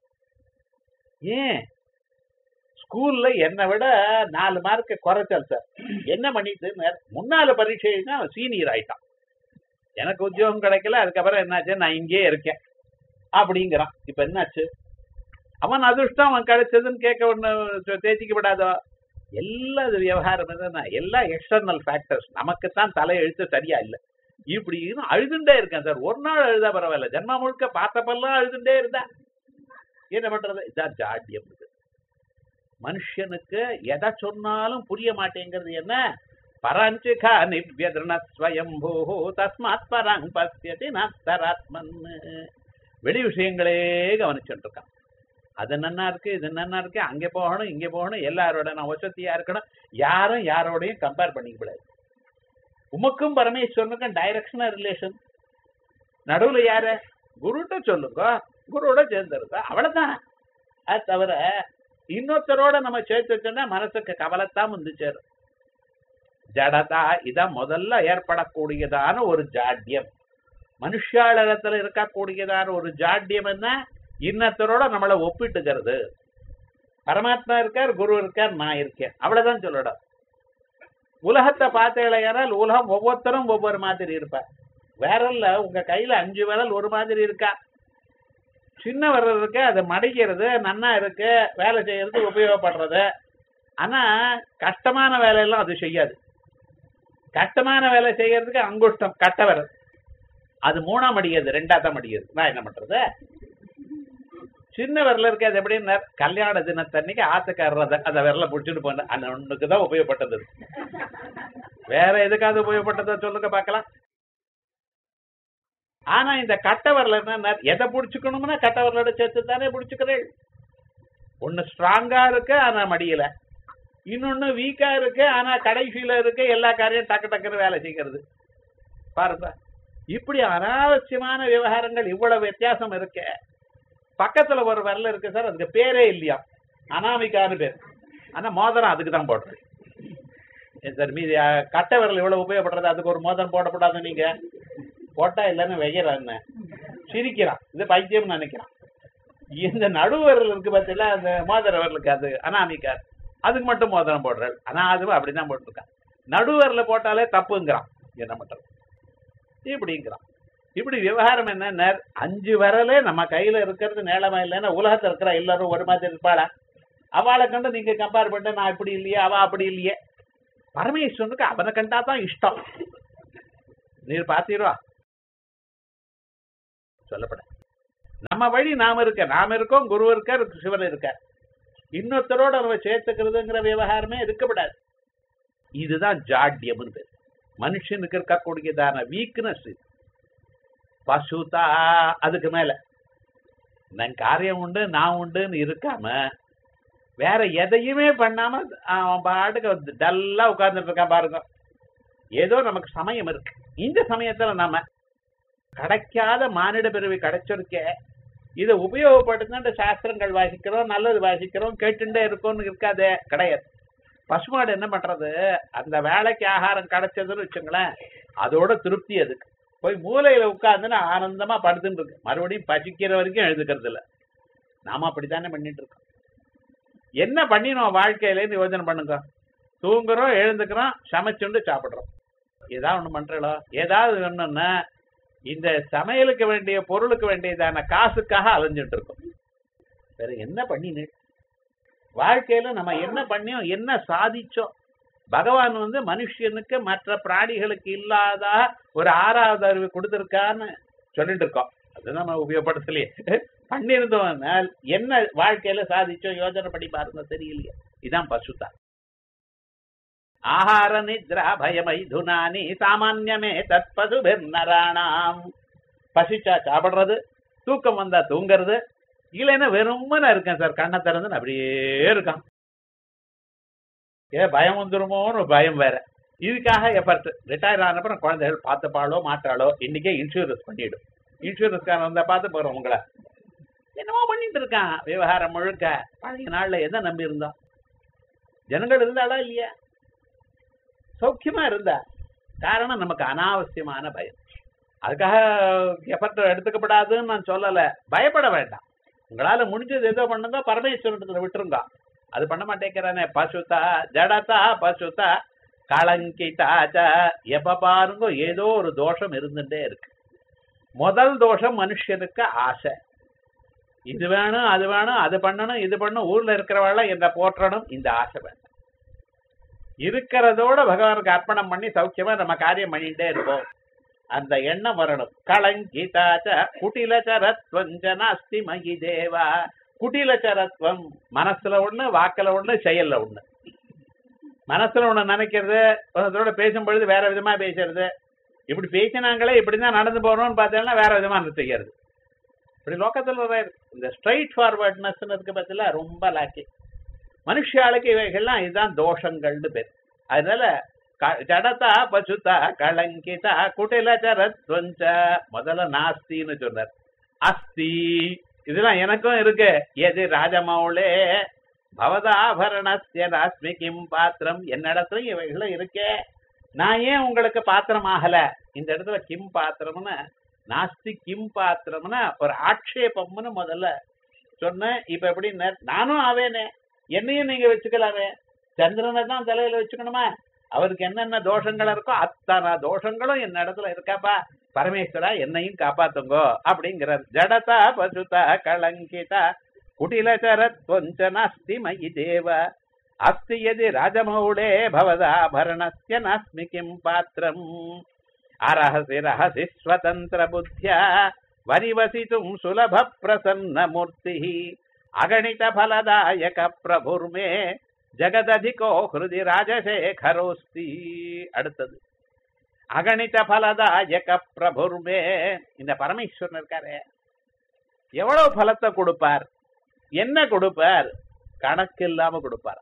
E: ஏன் ஸ்கூல்ல என்னை விட நாலு மார்க் குறைச்சல் சார், என்ன பண்ணிட்டு முன்னால பரீட்சை அவன் சீனியர் ஆயிட்டான், எனக்கு உத்தியோகம் கிடைக்கல, அதுக்கப்புறம் என்னாச்சு நான் இங்கே இருக்கேன் அப்படிங்கிறான். இப்ப என்னாச்சு, அவன் அதிர்ஷ்டம் அவன் கிடைச்சதுன்னு கேட்க ஒண்ணு தேய்ச்சிக்கப்படாதோ. எல்லா விவகாரம் என்னன்னா எல்லாம் எக்ஸ்டர்னல் ஃபேக்டர்ஸ், நமக்குத்தான் தலை எழுத்து சரியா இல்லை. இப்படி அழுதுண்டே இருக்கேன் சார். ஒரு நாள் அழுதா பரவாயில்ல, ஜென்மா முழுக்க பார்த்தப்பெல்லாம் அழுதுண்டே இருந்தா என்ன பண்றது. இதான் ஜாட்யம். மனுஷனுக்கு எதை சொன்னாலும் புரிய மாட்டேங்கிறது. என்ன, பரஞ்சிகா நிவ்யதனஸ்வயம்பூ தஸ்மாத் பரங் பஸ்யதி நத்தராத்மன். வெளி விஷயங்களே கவனிச்சுட்டு இருக்கான். அது நன்னா இருக்கு, இது நன்னா இருக்கு, அங்கே போகணும் இங்கே போகணும், எல்லாரோட நான் வசதியா இருக்கணும், யாரும் யாரோடையும் கம்பேர் பண்ணிக்கூடாது. உமக்கும் பரமேஸ்வரனுக்கும் டைரக்ஷனா ரிலேஷன். நடுவுல யார குருட்ட சொல்லுங்க, குருவோட சேர்ந்துருக்கா, அவ்வளவுதான். அது தவிர இன்னொருத்தரோட நம்ம சேர்த்து வச்சோம்னா மனசுக்கு கவலைத்தான் வந்து சேரும். ஜடதா இதான் முதல்ல ஏற்படக்கூடியதான ஒரு ஜாட்யம். மனுஷாளகத்துல இருக்கக்கூடியதான ஒரு ஜாட்யம் என்ன, இன்னத்தரோட நம்மளை ஒப்பிட்டுக்கிறது. பரமாத்மா இருக்கார், குரு இருக்கார், நான் இருக்கேன், அவ்வளவுதான் சொல்லணும். உலகத்தை பார்த்தேனால் உலகம் ஒவ்வொருத்தரும் ஒவ்வொரு மாதிரி இருப்பார். விரல்ல உங்க கையில அஞ்சு விரல் ஒரு மாதிரி இருக்கா, சின்ன விரல் இருக்கு, அது மடிக்கிறது நன்னா இருக்கு, வேலை செய்யறது உபயோகப்படுறது. ஆனா கஷ்டமான வேலையெல்லாம் அது செய்யாது. கஷ்டமான வேலை செய்யறதுக்கு அங்குஷ்டம் கட்ட விரல், அது மூணா மடியாது, ரெண்டாத்தான் மடியாது. நான் என்ன பண்றது, சின்ன விரல இருக்கு, அது எப்படின்னு கல்யாண தினத்தன்னைக்கு ஆத்துக்காரர் அந்த விரல புடிச்சுட்டு போன அந்த ஒண்ணுக்குதான் உபயோகப்பட்டது. வேற எதுக்காவது உபயோகப்பட்டதா சொல்லுங்க பாக்கலாம். ஆனா இந்த கட்ட விரல என்ன, எதை புடிச்சுக்கணும்னா கட்ட விரலோட சேர்த்து தானே புடிச்சுக்கிறேன். ஒண்ணு ஸ்ட்ராங்கா இருக்கு ஆனா மடியல, இன்னொன்னு வீக்கா இருக்கு ஆனா கடைசியில இருக்கு, எல்லா காரியம் டக்கு டக்குன்னு வேலை செய்கிறது. பாருங்க, இப்படி அனாவசியமான விவகாரங்கள் இவ்வளவு வித்தியாசம் இருக்கு. பக்கத்துல ஒரு விரல் இருக்கு சார், அதுக்கு பேரே இல்லையா, அனாமிகான்னு பேர், ஆனா மோதிரம் அதுக்கு தான் போடுறேன் சார். மீதி கட்ட விரல் இவ்வளவு உபயோகப்படுறது, அதுக்கு ஒரு மோதிரம் போடப்படாது. நீங்க போட்டா இல்லைன்னு வெய்யறான்னு சிரிக்கிறான், இது பைத்தியம் நினைக்கிறான். இந்த நடுவரல் இருக்கு பார்த்தீங்களா, அந்த மோதிர விரலுக்கு அது அனாமிகா, அதுக்கு மட்டும் மோதிரம் போடுறாரு. ஆனா அதுவும் அப்படிதான் போட்டிருக்கான். நடுவரல போட்டாலே தப்புங்கிறான், என்ன பண்றது இப்படிங்கிறான். இப்படி விவகாரம் என்ன, அஞ்சு விரலே நம்ம கையில இருக்கிறது நேளமா இல்லைன்னா உலகத்துல இருக்கிற எல்லாரும் ஒரு மாதிரி இருப்பாளா? அவளை கண்டு நீங்க கம்பேர் பண்ண நான் இப்படி இல்லையே அவ அப்படி இல்லையே. பரமேஸ்வரனுக்கு அவனை கண்டா தான் இஷ்டம். நீர் பாத்தீரா சொல்லப்பட நம்ம வழி நாம இருக்க நாம இருக்கோம், குரு இருக்கார், சிவன் இருக்கார். இன்னொருத்தரோட நம்ம சேர்த்துக்கிறதுங்கிற விவகாரமே இருக்கப்படாது. இதுதான் ஜாட்யம். மனுஷனுக்கு இருக்கக்கூடியதான வீக்னஸ். பசுதா அதுக்கு மேல நான் காரியம் உண்டு நான் உண்டுன்னு இருக்காம வேற எதையுமே பண்ணாம அவன் பாட்டுக்கு டல்லா உட்கார்ந்துட்டு இருக்கான் பாருங்க. ஏதோ நமக்கு சமயம் இருக்கு. இந்த சமயத்துல நாம கிடைக்காத மானிட பிறவி கிடைச்சிருக்கே, இதை உபயோகப்படுத்தின சாஸ்திரங்கள் வாசிக்கிறோம், நல்லது வாசிக்கிறோம், கேட்டுட்டே இருக்கோம்னு இருக்காதே, கிடையாது. பசுமாடு என்ன பண்றது, அந்த வேலைக்கு ஆகாரம் கிடைச்சதுன்னு வச்சுங்களேன், அதோட திருப்தி அதுக்கு. போய் மூலையில உட்கார்ந்துன்னு ஆனந்தமா படுத்துட்டு இருக்கு, மறுபடியும் பசிக்கிற வரைக்கும் எழுதுக்கிறது இல்லை. நாம அப்படித்தானே பண்ணிட்டு இருக்கோம். என்ன பண்ணினோம் வாழ்க்கையிலேருந்து யோசனை பண்ணுங்க. தூங்குறோம், எழுந்துக்கிறோம், சமைச்சுண்டு சாப்பிடுறோம். ஏதாவது ஒண்ணு பண்றோம். ஏதாவது ஒண்ணுன்னா இந்த சமையலுக்கு வேண்டிய பொருளுக்கு வேண்டியதான காசுக்காக அலைஞ்சிட்டு இருக்கோம். வேற என்ன பண்ணினு வாழ்க்கையில நம்ம என்ன பண்ணியோம், என்ன சாதிச்சோம்? பகவான் வந்து மனுஷனுக்கு மற்ற பிராணிகளுக்கு இல்லாத ஒரு ஆறாவது அறிவு கொடுத்திருக்கான்னு சொல்லிட்டு இருக்கோம். அது நம்ம உபயோகப்படுத்தலையே. பண்ணிருந்தோம் என்ன வாழ்க்கையில சாதிச்சோம் யோஜனை பண்ணி பாருங்க, தெரியலையே. இதான் பசுதான். ஆஹார நித்ரா பயமைதுனானி சாமான்யமே தற்பது நராணாம். பசிச்சா சாப்பிடுறது, தூக்கம் வந்தா தூங்குறது, இல்லைன்னா வெறுமன இருக்கேன் சார், கண்ணை திறந்து அப்படியே இருக்கான். ஏ பயம் வந்துருமோன்னு பயம் வேற. இதுக்காக எஃபர்ட். ரிட்டையர் ஆனப்பறம் குழந்தைகள் பார்த்துப்பாளோ மாட்டாளோ, இன்னைக்கே இன்சூரன்ஸ் பண்ணிடும். இன்சூரன்ஸ்காரன் வந்தா பார்த்து போறோம் உங்களை. என்னமோ பண்ணிட்டு இருக்கான் விவகாரம் முழுக்க. பழைய நாள்ல எதை நம்பி இருந்தோம்? ஜனங்கள் இருந்தாளா இல்லையா? சௌக்கியமா இருந்தா. காரணம் நமக்கு அனாவசியமான பயம். அதுக்காக எஃபர்ட் எடுத்துக்கப்படாதுன்னு நான் சொல்லல, பயப்பட வேண்டாம். உங்களால முடிஞ்சது ஏதோ பண்ணதோ பரமேஸ்வரத்துல விட்டுருங்க. அது பண்ண மாட்டேங்கிறானே. பசுதா ஜடதா பசுதா களங்கிதாச்ச. எப்ப பாருங்க ஏதோ ஒரு தோஷம் இருந்துட்டே இருக்கு. முதல் தோஷம் மனுஷனுக்கு ஆசை. இது வேணும் அது வேணும், அது பண்ணணும் இது பண்ணணும், ஊர்ல இருக்கிறவாழ என்ன போற்றணும், இந்த ஆசை வேணும். இருக்கிறதோட பகவானுக்கு அர்ப்பணம் பண்ணி சௌக்கியமா நம்ம காரியம் பண்ணிட்டே இருப்போம். அந்த எண்ணம் வரணும். களங்கிதாச்ச குட்டிலச்சரத்வஞ்சனாஸ்தி மகி தேவா. குட்டிலச்சரத்வம் மனசுல ஒண்ணு, வாக்குல ஒண்ணு, செயல்ல ஒண்ணு. மனசுல ஒண்ணு நினைக்கிறது, ஒருத்தரோட பேசும்பொழுது வேற விதமா பேசுறது. இப்படி பேசினாங்களே இப்படிதான் நடந்து போறோம்னு பார்த்தோம்னா வேற விதமா நிறுத்திக்கிறது. இப்படி லோக்கத்துல இந்த ஸ்ட்ரைட் ஃபார்வர்ட்னஸ் இருக்கு பத்தில ரொம்ப லாக்கி. மனுஷாளுக்கு இவைகள்லாம் இதுதான் தோஷங்கள்னு பேர். அதனால ஜடதா பசுதா களங்கிதா குட்டிலச்சரத்வஞ்ச. முதல்ல நாஸ்தின்னு சொன்னார். அஸ்தி இதெல்லாம் எனக்கும் இருக்கு. எது ராஜமௌளே பவதாபரணஸ்ய ராஸ்மி கிம் பாத்திரம். என்னிடத்துலயும் இவைகளும் இருக்கே, நான் ஏன் உங்களுக்கு பாத்திரம் ஆகல? இந்த இடத்துல கிம் பாத்திரம்னு நாஸ்தி கிம் பாத்திரம்னா ஒரு ஆட்சேபம்னு முதல்ல சொன்னேன். இப்ப எப்படி நானும் ஆவேனே, என்னையும் நீங்க வச்சுக்கலாமே. சந்திரனை தான் தலையில வச்சுக்கணுமா? அவருக்கு என்னென்ன தோஷங்கள் இருக்கோ அத்தனை தோஷங்களும் என்ன இடத்துல இருக்காப்பா. பரமேஸ்வரா என்னையும் காப்பாத்துங்கோ அப்படிங்கிறார். ஜடதா பசுதா களங்கிதா குட்டிலச்சரத்வஞ்சனாஸ்தி மயி தேவ. அஸ்தி யதி ராஜமௌளே பவதாபரணஸ்ய நாஸ்மி கிம் பாத்திரம். அரஹசி ரஹசி ஸ்வதந்திர புத்தியா வரிவசிதும் சுலப பிரசன்ன மூர்த்தி. அகணித பலதாயக பிரபுர்மே ஜகததிகோ ஹிருதி ராஜசேகரோஸ்தி. அடுத்தது அகணித பலதாயக பிரபுர்மே. இந்த பரமேஸ்வரன் இருக்காரு, எவ்வளவு பலத்தை கொடுப்பார், என்ன கொடுப்பார், கணக்கு இல்லாம கொடுப்பார்.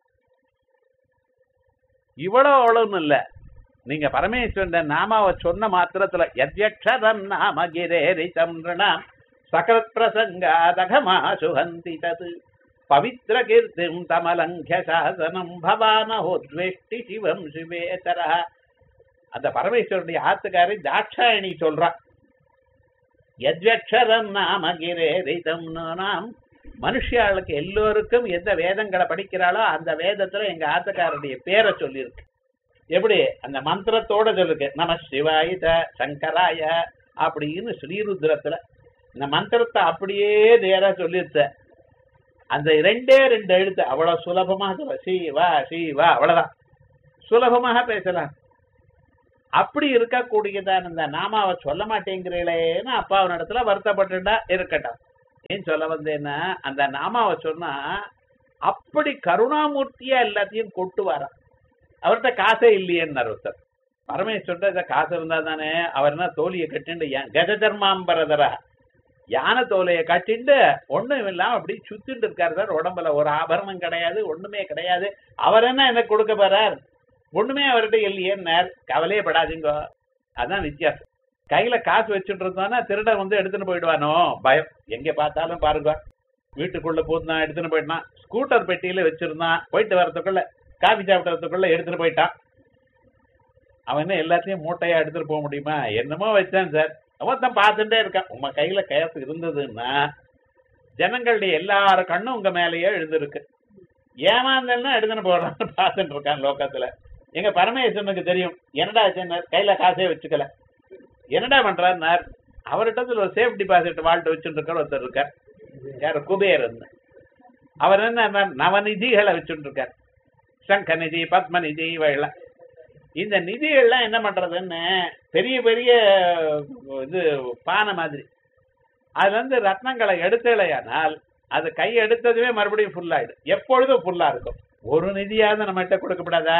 E: இவ்வளவு அவ்வளவுன்னு இல்ல. நீங்க பரமேஸ்வரன் நாமாவை சொன்ன மாத்திரத்துல யத்யக்ஷரம் நாம கிரேரிதம் ரிணாம் சகத் பிரசங்காதகமா சுகந்தி தது பவித்ர கீர்த்திம் தமலங்கிய சாசனம் பவானஹோத்வேஷ்டி சிவம் சிவேதர. அந்த பரமேஸ்வரனுடைய ஆத்துக்காரி தாட்சாயணி சொல்றா, யத்யக்ஷரம் நாம கிரேரிதம் நாம். மனுஷியாளுக்கு எல்லோருக்கும் எந்த வேதங்களை படிக்கிறாளோ அந்த வேதத்துல எங்க ஆத்துக்காரருடைய பேரை சொல்லியிருக்கு. எப்படி அந்த மந்திரத்தோட சொல்லிருக்கு, நம சிவாய சங்கராய அப்படின்னு ஸ்ரீருத்ரத்துல இந்த மந்திரத்தை அப்படியே நேரா சொல்லிருச்ச. அந்த ரெண்டே ரெண்டு எழுத்து அவ்வளவு சுலபமாக சொல்ல சிவா சிவா அவ்வளவுதான் சுலபமாக பேசலாம். அப்படி இருக்கக்கூடியதான் இந்த நாமாவை சொல்ல மாட்டேங்கிறீங்களேன்னு அப்பாவின் இடத்துல வருத்தப்பட்டுட்டா இருக்கட்டும். ஏன் சொல்ல வந்தேன்னா அந்த நாமாவை சொன்னா அப்படி கருணாமூர்த்தியா எல்லாத்தையும் கொட்டு வர அவர்கிட்ட காசே இல்லையேன்னு ஒருத்தர் பரமேஸ்வரன் இதை காசு இருந்தா தானே அவர் என்ன தோழியை கட்டிண்டு கஜதர்மாம்பரதரா யானை தோலையை கட்டிண்டு ஒண்ணும் இல்லாம அப்படி சுத்திட்டு இருக்காரு சார். உடம்புல ஒரு ஆபரணம் கிடையாது, ஒண்ணுமே கிடையாது. அவர் என்ன எனக்கு கொடுக்க போறார்? ஒண்ணுமே அவர்கிட்ட இல்லையேன்னார். கவலையே படாதீங்க, அதான் வித்தியாசம். கையில காசு வச்சுட்டு இருந்தோம்னா திருடன் வந்து எடுத்துன்னு போயிடுவானோ பயம். எங்க பார்த்தாலும் பாருங்க, வீட்டுக்குள்ள போதுதான் எடுத்துன்னு போயிட்டான், ஸ்கூட்டர் பெட்டியில வச்சிருந்தான், போயிட்டு வர்றதுக்குள்ள காபி சாப்பிடறதுக்குள்ள எடுத்துட்டு போயிட்டான். அவன் என்ன எல்லாத்தையும் மூட்டையா எடுத்துட்டு போக முடியுமா? என்னமோ வச்சான் சார். அவன் தான் பார்த்துட்டே இருக்கான். உங்க கையில காசு இருந்ததுன்னா ஜனங்களுடைய எல்லார கண்ணும் உங்க மேலேயே எழுந்திருக்கு. ஏமாந்தல்னா எடுத்துன்னு போடுறான்னு பார்த்துட்டு இருக்கான் லோகத்துல. எங்க பரமேஸ்வரனுக்கு தெரியும் என்னடா சொன்னார், கையில காசே வச்சுக்கல. என்னடா பண்றாருன்னார், அவர்கிட்ட ஒரு சேஃப் டிபாசிட் வாழ்ட்டு வச்சுட்டு இருக்கார் ஒருத்தர் இருக்கார். யாரு? குபேர். அவர் என்ன நவநிதிகளை வச்சுட்டு இருக்கார். சங்க நிதி, பத்ம நிதி, இவையெல்லாம். இந்த நிதிகள்லாம் என்ன பண்றதுன்னு பெரிய பெரிய இது பானை மாதிரி அதுல இருந்து ரத்னங்களை எடுத்தலையானால் அது கை எடுத்ததுமே மறுபடியும் ஃபுல் ஆயிடும். எப்பொழுதும் ஃபுல்லா இருக்கும். ஒரு நிதியாவது நம்ம கிட்ட கொடுக்கப்படாதா?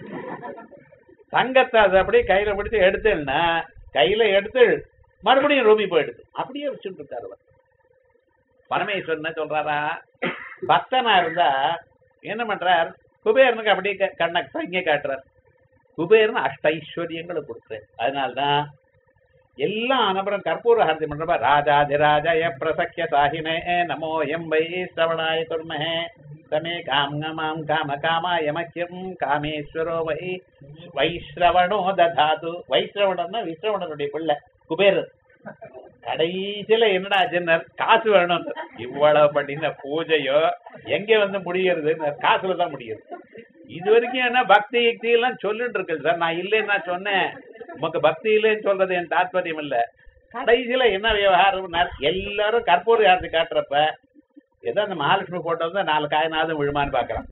E: தங்கத்தை அது அப்படியே கையில பிடிச்சு எடுத்துன்னா கையில எடுத்து மறுபடியும் ரூமி போயிடுது. அப்படியே வச்சுட்டு இருக்காரு. பரமேஸ்வரன் என்ன சொல்றாரா, பக்தனா இருந்தா என்ன பண்றார், குபேரனுக்கு அப்படியே கண்ண சைங்க காட்டுறார். குபேரன் அஷ்டைஸ்வரியங்களை கொடுக்குறேன். அதனால்தான் எல்லாம் அனபரம் கற்பூர ஹாரதி பண்றப்ப ராஜாதிராஜய பிரசக்கிய சாஹினே நமோ எம் வை சிரவணாய துர்மஹே தமே காமம் காம காமா யமக்கியம் காமேஸ்வரோ வை வைஸ்ரவணோ ததாது. வைஸ்ரவணம்னா விஸ்ரவணனுடைய பிள்ளை குபேரன். கடைசியில என்னடா ஜென்னர், காசு வேணும். இவ்வளவு பண்ணின பூஜையோ எங்க வந்து முடிகிறது? காசுலதான் முடியுது. இது வரைக்கும் என்ன பக்தி யுக்தி எல்லாம் சொல்லிட்டு இருக்கு சார். நான் இல்லைன்னு நான் சொன்னேன், உமக்கு பக்தி இல்லைன்னு சொல்றது என் தாற்பயம் இல்ல. கடைசியில என்ன விவகாரம், எல்லாரும் கற்பூர யாத்திரை காட்டுறப்ப ஏதோ அந்த மகாலட்சுமி போட்டோ வந்து நாலு காயினாவது விழுமான்னு பாக்குறான்.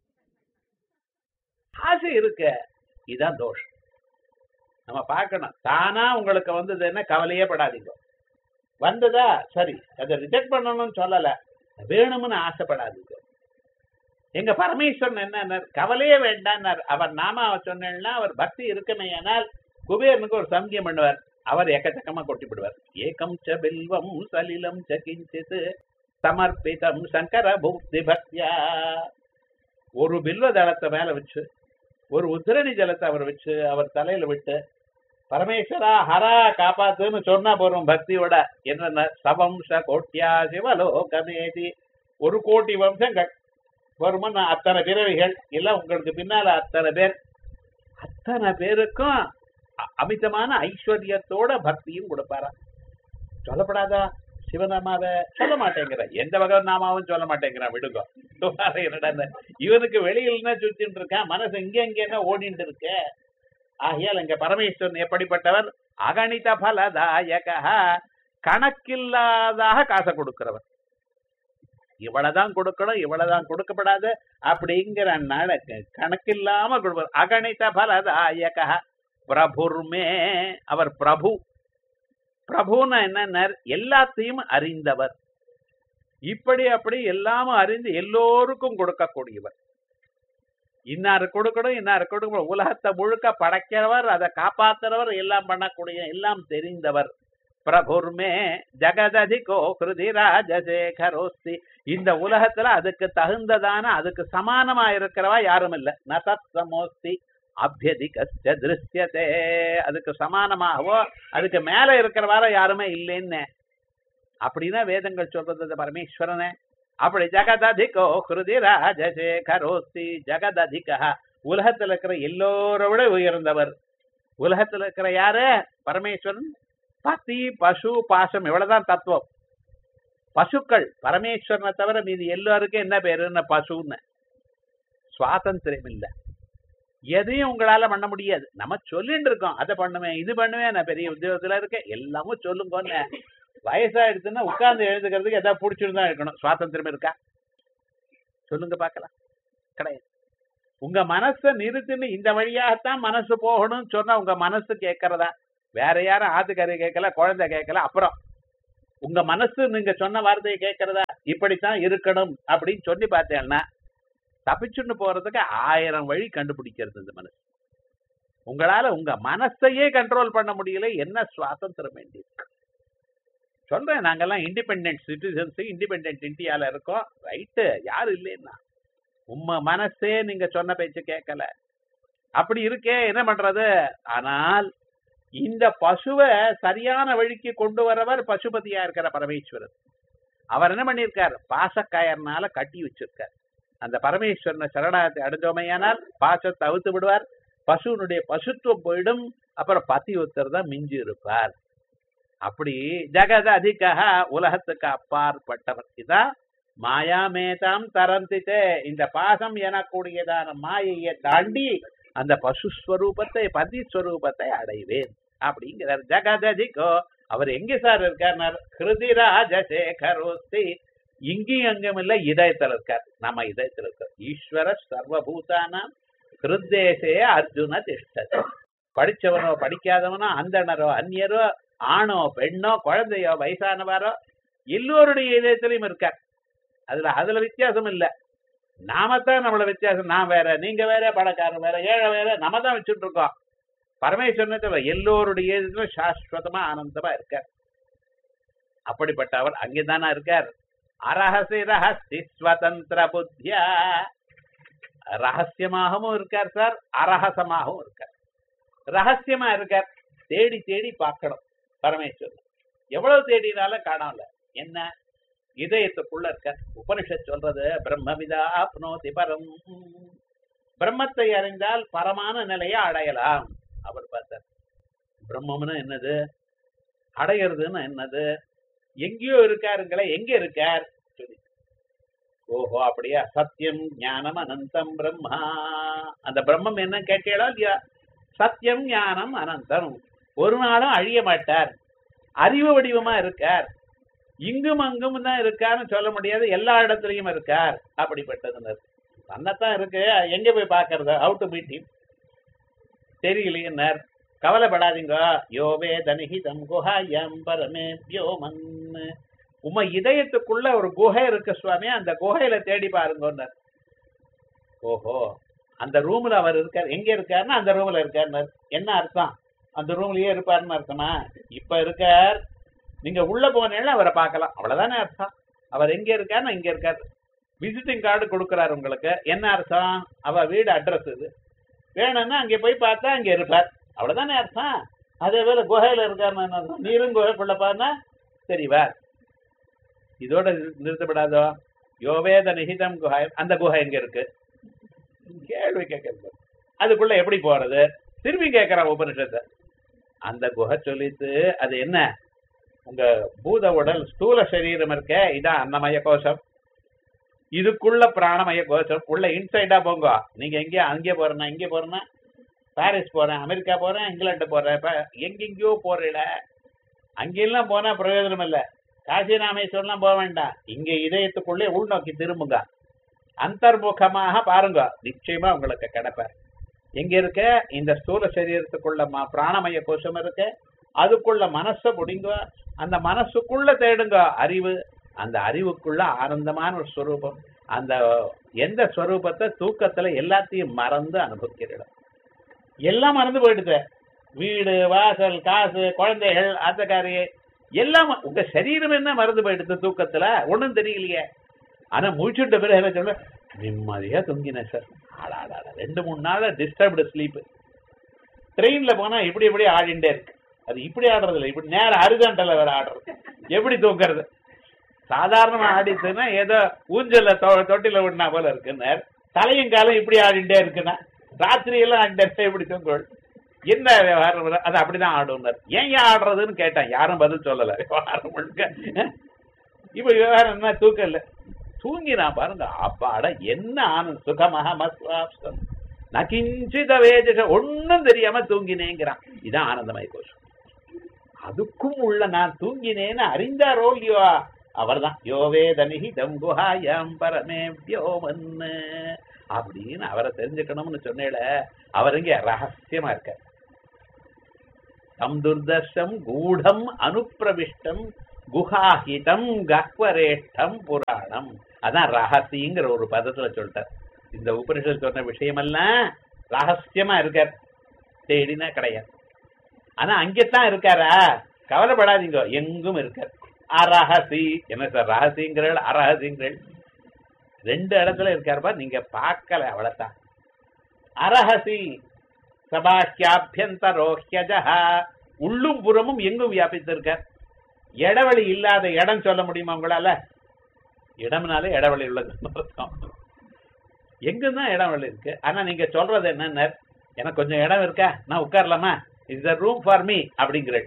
E: ஆசை இருக்கு, இதுதான் தோஷம். நம்ம பார்க்கணும். தானா உங்களுக்கு வந்ததுன்னா கவலையே படாதீங்க. வந்ததா சரி, அதை ரிஜெக்ட் பண்ணணும்னு சொல்லல, வேணும்னு ஆசைப்படாதீங்க. எங்க பரமேஸ்வரன் என்ன கவலையே வேண்டான்னார். அவர் நாம சொன்னா அவர் பக்தி இருக்குமே, ஆனால் குபேரனுக்கு ஒரு சம்கியம் பண்ணுவார். அவர் எக்கச்சக்கமா கொட்டிவிடுவார். ஏகம் ச பில்வம் சலிலம் ச கிஞ்சித் சமர்ப்பிதம் சங்கர பூக்தி பக்தியா. ஒரு பில்வ தளத்தை மேல வச்சு ஒரு உத்திரணி ஜலத்தை அவர் வச்சு அவர் தலையில விட்டு பரமேஸ்வரா ஹரா காப்பாத்துன்னு சொன்னா போறோம் பக்தியோட. என்ன சவம்ச கோட்டியா சிவலோகமேதி, ஒரு கோடி வம்சங்கள் வருமா, அத்தனை பிறவிகள் எல்லாம் உங்களுக்கு பின்னால அத்தனை பேர், அத்தனை பேருக்கும் அமிதமான ஐஸ்வர்யத்தோட பக்தியும் கொடுப்பாரா. சொல்லப்படாதா? சிவநாமாவை சொல்ல மாட்டேங்கிற, எந்த வகை நாமாவும் சொல்ல மாட்டேங்கிறான். விடுங்க, என்னடா இவனுக்கு வெளியில்னா சுத்திட்டு இருக்கான், மனசு இங்க இங்க என்ன ஓடிட்டு இருக்க. ஆகையால் இங்க பரமேஸ்வரன் எப்படிப்பட்டவர்? அகணித பலதாயக, கணக்கில்லாதாக காசை கொடுக்கிறவர். இவ்வளவுதான் கொடுக்கணும், இவ்வளவுதான் கொடுக்கப்படாது அப்படிங்கிற கணக்கில்லாம கொடுப்பார். அகணித பலதாயக பிரபுர்மே, அவர் பிரபு. பிரபுன்னா என்ன, எல்லாத்தையும் அறிந்தவர். இப்படி அப்படி எல்லாமும் அறிந்து எல்லோருக்கும் கொடுக்கக்கூடியவர். இன்னாரு கொடுக்கணும், இன்னாரு கொடுக்கணும். உலகத்தை முழுக்க படைக்கிறவர், அதை காப்பாத்துறவர், எல்லாம் பண்ணக்கூடிய, எல்லாம் தெரிந்தவர். பிரபுர்மே ஜகததிகோ கிருதி ராஜசேகரோஸ்தி. இந்த உலகத்துல அதுக்கு தகுந்ததான, அதுக்கு சமானமா இருக்கிறவா யாரும் இல்ல. நதத் சமோஸ்தி அபியதிகஸ்ய திருஷ்யதே. அதுக்கு சமானமாகவோ அதுக்கு மேல இருக்கிறவார யாருமே இல்லைன்னு அப்படின்னா வேதங்கள் சொல்றது பரமேஸ்வரனே. அப்படி ஜகததிகோ கிருதி ராஜசேகரோஸ்தி. ஜகததிக, உலகத்துல இருக்கிற எல்லோரோட உயர்ந்தவர். உலகத்துல இருக்கிற யாரு? பரமேஸ்வரன். பதி பசு பாசம், இவ்வளவுதான் தத்துவம். பசுக்கள் பரமேஸ்வரனை தவிர மீது எல்லாருக்கும் என்ன பேருன்னு பசுன்னு. சுவாதந்திரம் இல்லை, எதையும் உங்களால பண்ண முடியாது. நம்ம சொல்லிட்டு இருக்கோம், அதை பண்ணுவேன் இது பண்ணுவேன், நான் பெரிய உத்தியோகத்துல இருக்கேன், எல்லாமும் சொல்லுங்க. வயசா எடுத்துன்னா உட்கார்ந்து எழுதுக்கிறதுக்கு எதாவது பிடிச்சிருந்தா இருக்கணும். சுவாதந்திரம் இருக்கா? சொல்லுங்க பார்க்கலாம். கிடையாது. உங்க மனசை நிறுத்துன்னு இந்த வழியாகத்தான் மனசு போகணும்னு சொன்னா உங்க மனசு கேட்கறதா? வேற யாரும் ஆத்துக்கறி கேட்கல, குழந்தை கேட்கல. அப்புறம் உங்க மனசு நீங்க சொன்ன வார்த்தையை கேட்கறதா? இப்படித்தான் இருக்கணும் அப்படின்னு சொல்லி பார்த்தேன்னா தப்பிச்சுன்னு போறதுக்கு ஆயிரம் வழி கண்டுபிடிக்கிறது இந்த மனசு. உங்களால உங்க மனசையே கண்ட்ரோல் பண்ண முடியல, என்ன சுவாதந்திரம் வேண்டியிருக்கு? சொல்றேன், நாங்கெல்லாம் இண்டிபெண்டன்ட் சிட்டிசன்ஸ், இண்டிபெண்டன்ட் இந்தியால இருக்கோம். ரைட்டு, யாரு இல்லைன்னா உம்ம மனசே நீங்க சொன்ன பேச்சு கேட்கல. அப்படி இருக்கே என்ன பண்றது? ஆனால் இந்த பசுவை சரியான வழிக்கு கொண்டு வரவர் பசுபதியா இருக்கிற பரமேஸ்வரர். அவர் என்ன பண்ணியிருக்கார்? பாசக்காயர்னால கட்டி வச்சிருக்கார். அந்த பரமேஸ்வரனை சரணாகத்தை அடைஞ்சோமையானால் பாசத்தை அவுத்து விடுவார், பசுனுடைய பசுத்துவம் போயிடும், அப்புறம் பத்தி ஒருத்தர் தான் மிஞ்சி இருப்பார். அப்படி ஜெகத அதிகா, உலகத்துக்கு அப்பாற்பட்டவர். இதான் மாயாமேதாம் தரந்தித்தே, இந்த பாசம் எனக்கூடியதான மாயையை தாண்டி அந்த பசுஸ்வரூபத்தை பதிஸ்வரூபத்தை அடைவேன் அப்படிங்கிறார். ஜெகததிகோ, அவர் எங்க சார் இருக்கார்? ஹிருதிராஜசேகரோஸ்தி, இங்கேயும் அங்கும் இல்ல, இதயத்தில் இருக்கார். நம்ம இதயத்தில் இருக்கார். ஈஸ்வர சர்வபூதானாம் ஹிருத்தேசே அர்ஜுன திஷ்டதி. படிச்சவனோ படிக்காதவனோ, அந்தணரோ அந்நியரோ, ஆணோ பெண்ணோ, குழந்தையோ வயசானவாரோ, எல்லோருடைய இதயத்திலையும் இருக்கார். அதுல அதுல வித்தியாசம் இல்ல. நாமத்தான் நம்மள வித்தியாசம். நான் வேற, நீங்க வேற, பணக்காரன் வேற, ஏழை வேற, நம்ம தான் வச்சுட்டு இருக்கோம். பரமேஸ்வரனை எல்லோருடைய இதயத்திலும் சாஸ்வதமா ஆனந்தமா இருக்கார். அப்படிப்பட்ட அவர் அங்கேதானா இருக்கார். அரஹசி ரஹஸ்தி ஸ்வதந்திர புத்தியா, ரகசியமாகவும் இருக்கார் சார், அரஹசமாகவும் இருக்கார். ரகசியமா இருக்கார். தேடி தேடி பார்க்கணும் பரமேஸ்வரன். எவ்வளவு தேடினாலும் காணல. என்ன? இதயத்துக்குள்ள இருக்க. உபனிஷத் சொல்றது பிரம்மவிதா ஆப்னோதி பரம், பிரம்மத்தை அறிந்தால் பரமான நிலையை அடையலாம். அவர் பார்த்தார். பிரம்மம்னு என்னது, அடையிறதுன்னு என்னது, எங்கேயோ இருக்காருங்களே, எங்க இருக்கார் சொல்லி. ஓஹோ அப்படியா, சத்தியம் ஞானம் அனந்தம் பிரம்மா. அந்த பிரம்மம் என்ன கேட்டீங்களா இல்லையா? சத்தியம் ஞானம் அனந்தம், ஒரு நாளும் அழிய மாட்டார், அறிவு வடிவமா இருக்கார், இங்கும் அங்கும் தான் இருக்காருன்னு சொல்ல முடியாது, எல்லா இடத்துலயும் இருக்கார். அப்படிப்பட்டது தன்னத்தான் இருக்கு, எங்க போய் பாக்குறது? ஹவு டு மீட் ஹிம் தெரியலையே. கவலைப்படாதீங்க. யோவே தனிஹிதம் குஹாயம் பரமேப்யோ மன், உம இதயத்துக்குள்ள ஒரு குகை இருக்கு சுவாமி, அந்த குகையில தேடி பாருங்க. ஓஹோ, அந்த ரூம்ல அவர் இருக்கார். எங்க இருக்காருன்னா அந்த ரூம்ல இருக்காரு. என்ன அர்த்தம்? அந்த ரூம்லயே இருப்பாருன்னு அர்த்தமா? இப்ப இருக்கார், நீங்க உள்ள போனீங்கன்னா அவரை பார்க்கலாம், அவ்வளவுதானே அர்த்தம். அவர் எங்க இருக்காருன்னா இங்க இருக்காரு. விசிட்டிங் கார்டு கொடுக்குறாரு உங்களுக்கு. என்ன அர்த்தம்? அவ வீடு அட்ரஸ் இது, வேணும்னா அங்கே போய் பார்த்தா அங்க இருப்பார், அவ்வளவுதானே அர்த்தம். அதே போல குகையில இருக்காருன்னு அர்த்தம். நீரும் குகைக்குள்ள பாருன்னா தெரிவார். இதோட நிறுத்தப்படாதோ? யோவேத நிகிதம் குஹை, அந்த குகை எங்க இருக்கு? கேள்வி கேட்கறது. அதுக்குள்ள எப்படி போறது? திரும்பி கேட்கிற உபனிஷத்தை. அந்த குகை சொல்லிட்டு அது என்ன? உங்க பூத உடல் ஸ்தூல சரீரம் இருக்க, இதான் அன்னமய கோஷம், இதுக்குள்ள பிராணமய கோஷம். உள்ள இன்சைடா போங்க. நீங்க எங்கேயா அங்கே போறேன்னா, இங்கே போறேன்னா, பாரிஸ் போறேன், அமெரிக்கா போறேன், இங்கிலாந்து போறேன், இப்ப எங்கெங்கயோ போறீல, அங்கெல்லாம் போனா பிரயோஜனம் இல்லை. காசி ராமேஸ்வரம்லாம் போக வேண்டாம். இங்க இதயத்துக்குள்ளே உள்நோக்கி திரும்புங்க, அந்தர்முகமாக பாருங்க, நிச்சயமா உங்களுக்கு கிடைப்பார். எங்க இருக்க? இந்த ஸ்தூல சரீரத்துக்குள்ள பிராணமய கோஷம் இருக்கு, அதுக்குள்ள மனசை முடிங்க, அந்த மனசுக்குள்ள தேடுங்க அறிவு. அந்த அறிவுக்குள்ள ஆனந்தமான ஒரு ஸ்வரூபம். அந்த எந்த ஸ்வரூபத்தை தூக்கத்துல எல்லாத்தையும் மறந்து அனுபவிக்கிறோம். எல்லாம் மறந்து போயிடுது. வீடு வாசல் காசு குழந்தைகள் அத்தக்காரி எல்லாம், உங்க சரீரம் என்ன மறந்து போயிடுது தூக்கத்துல, ஒண்ணும் தெரியலையே. ஆனா முடிச்சுட்ட பிறகு என்ன சொல்ல, நிம்மதியா தூங்கினேன் சார். ஆடாடா, ரெண்டு மூணு நாள் டிஸ்டர்ப்டு ஸ்லீப். ட்ரெயின்ல போனா இப்படி இப்படி ஆடிண்டே இருக்கு. அது இப்படி ஆடுறது இல்லை, இப்படி நேரம் அருகாண்டல வேற ஆடுறது. எப்படி தூக்குறது? சாதாரணமா ஆடிச்சுன்னா ஏதோ ஊஞ்சல்ல தொட்டில விடனா போல இருக்குன்னு, தலையும் காலம் இப்படி ஆடிண்டே இருக்குன்னா ராத்திரி எல்லாம் ஆடிண்டே இப்படி தூங்க. என்ன விவகாரம்? அது அப்படிதான் ஆடுனார். ஏன் ஏன் ஆடுறதுன்னு கேட்டேன், யாரும் பதில் சொல்லல. விவகாரம் முழுக்க இப்ப விவகாரம் என்ன? தூக்கம் இல்லை. தூங்கினா பாருங்க, அப்பாட என்ன ஆனந்த சுகமாக மஸ்வாப்சம் நகிஞ்சித வேதிஷ, ஒன்னும் தெரியாம தூங்கினேங்கிறான். இதான் ஆனந்தமய கோஷம். அதுக்கும் உள்ள நான் தூங்கினேன்னு அறிந்தாரோ இல்லையோ, அவர்தான் யோவேதனிஹிதம் குஹாயாம் பரமே வியோமன்னு அப்படின்னு அவரை தெரிஞ்சுக்கணும்னு சொன்னேல. அவர் இங்க ரகசியமா இருக்க. தம் துர்தர்ஷம் கூடம் அனுப்பிரவிஷ்டம் குஹாஹிதம் கக்வரேஷ்டம் புராணம். அதான் ரகசியங்கிற ஒரு பதத்துல சொல்லிட்டார். இந்த உபனிஷத் சொன்ன விஷயமெல்லாம் ரகசியமா இருக்கார், தேடினா கிடையாது. ஆனா அங்கத்தான் இருக்காரா, கவலைப்படாதீங்க, எங்கும் இருக்கார். அரஹசி என்ன சார் ரகசியங்கள் அரஹசியங்கள் ரெண்டு இடத்துல இருக்காருப்பா, நீங்க பார்க்கல அவ்வளவுதான். அரஹசி சபாக்கியாபியந்தரோஹ்யஜஹ உள்ளும் புறமும் எங்கும் வியாபித்திருக்கார். இடவெளி இல்லாத இடம் சொல்ல முடியுமா உங்களால? இடம்னாலே இடவெளி உள்ளது அர்த்தம். எங்குதான் இடவெளி இருக்கு. ஆனா நீங்க சொல்றது என்ன, எனக்கு கொஞ்சம் இடம் இருக்கா, நான் உட்காரலாமா, is the room for me அப்படிங்கிற.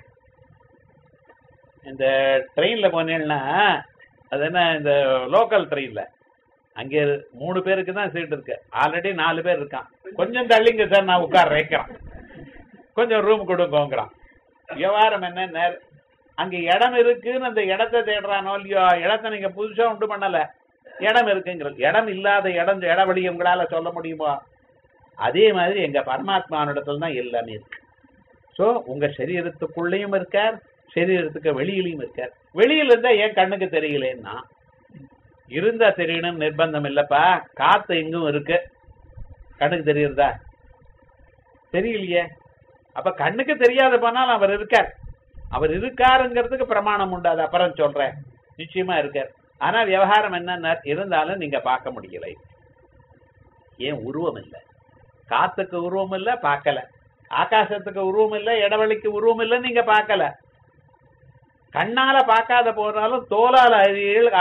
E: இந்த ட்ரெயின்ல போனேன்னா அது என்ன, இந்த லோக்கல் ட்ரெயின்ல அங்கே மூணு பேருக்கு தான் சீட் இருக்கு, ஆல்ரெடி நாலு பேர் இருக்கான். கொஞ்சம் தள்ளிங்க சார் நான் உட்கார வைக்கிறான், கொஞ்சம் ரூம் கொடுங்கோங்கிறான். விவகாரம் என்ன, அங்க இடம் இருக்குன்னு அந்த இடத்தை தேடுறானோ இல்லையோ, இடத்தை நீங்க புதுசா உண்டு பண்ணல, இடம் இருக்குங்கிறது. இடம் இல்லாத இடம் இடவெளி உங்களால சொல்ல முடியுமா? அதே மாதிரி எங்க பரமாத்மானிடத்துல தான் எல்லாமே இருக்கு. சோ உங்க சரீரத்துக்குள்ளேயும் இருக்கார், சரீரத்துக்கு வெளியிலையும் இருக்கார். வெளியில இருந்தா ஏன் கண்ணுக்கு தெரியலன்னா, இருந்தா தெரியணும் நிர்பந்தம் இல்லப்பா. காத்து எங்கும் இருக்கு, கண்ணுக்கு தெரியுறதா? தெரியலையே. அப்ப கண்ணுக்கு தெரியாத போனால் அவர் இருக்கார். அவர் இருக்காருங்கிறதுக்கு பிரமாணம் உண்டு, அது அப்புறம் சொல்றேன். நிச்சயமா இருக்கார். ஆனா விவகாரம் என்ன இருந்தாலும் நீங்க பார்க்க முடியல. ஏன்? உருவம் இல்லை. காத்துக்கு உருவம் இல்லை, பார்க்கல. ஆகாசத்துக்கு உருவம் இல்லை, இடவெளிக்கு உருவம் இல்லை, நீங்க பார்க்கல. கண்ணால பார்க்காத போனாலும் தோலால அறியல்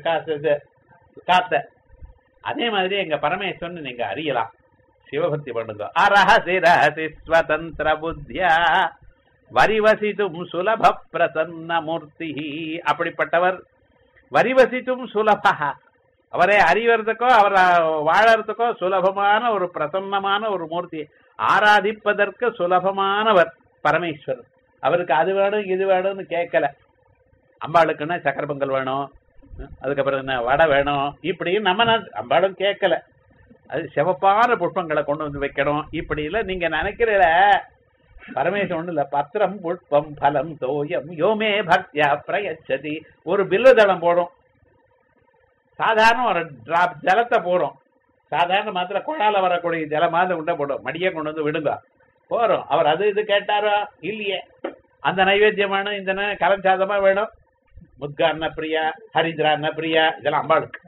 E: காத்த. அதே மாதிரி எங்க பரமேஸ்வரன் நீங்க அறியலாம். சிவபக்தி பண்ணுங்க. அரஹசி ரஹசி ஸ்வதந்திர புத்தியா வரிவசித்தும் சுலப பிரசன்ன மூர்த்தி. அப்படிப்பட்டவர் வரிவசித்தும் சுலபா, அவரை அறிவறதுக்கோ அவர் வாழறதுக்கோ சுலபமான ஒரு பிரசன்னமான ஒரு மூர்த்தி, ஆராதிப்பதற்கு சுலபமானவர் பரமேஸ்வரன். அவருக்கு அது வேணும் இது வேணும்னு கேட்கல. அம்பாளுக்குன்னா சக்கர பொங்கல் வேணும், அதுக்கப்புறம் என்ன வடை வேணும், இப்படி நம்ம அம்பாளும் கேட்கல. அது சிவப்பான புஷ்பங்களை கொண்டு வந்து வைக்கணும், இப்படி இல்ல நீங்க நினைக்கிற பரமேஸ்வரன் ஒண்ணு இல்ல. பத்திரம் புஷ்பம் பலம் தோயம் யோமே பக்தியா பிரயச்சதி. ஒரு பில்வதளம் போடும், சாதாரண ஒரு டிராப் ஜலத்தை போடும், சாதாரண மாத்திர குழால வரக்கூடிய ஜலமாவது உண்ட போடும், மடியை கொண்டு வந்து விடுங்க போறோம். அவர் அது இது கேட்டாரோ இல்லையே, அந்த நைவேத்தியம் வேணும், இந்த கலஞ்சாதமா வேணும், முத்கா அன்ன பிரியா, ஹரித்ரா அன்ன பிரியா, இதெல்லாம் அம்பாளுக்கு.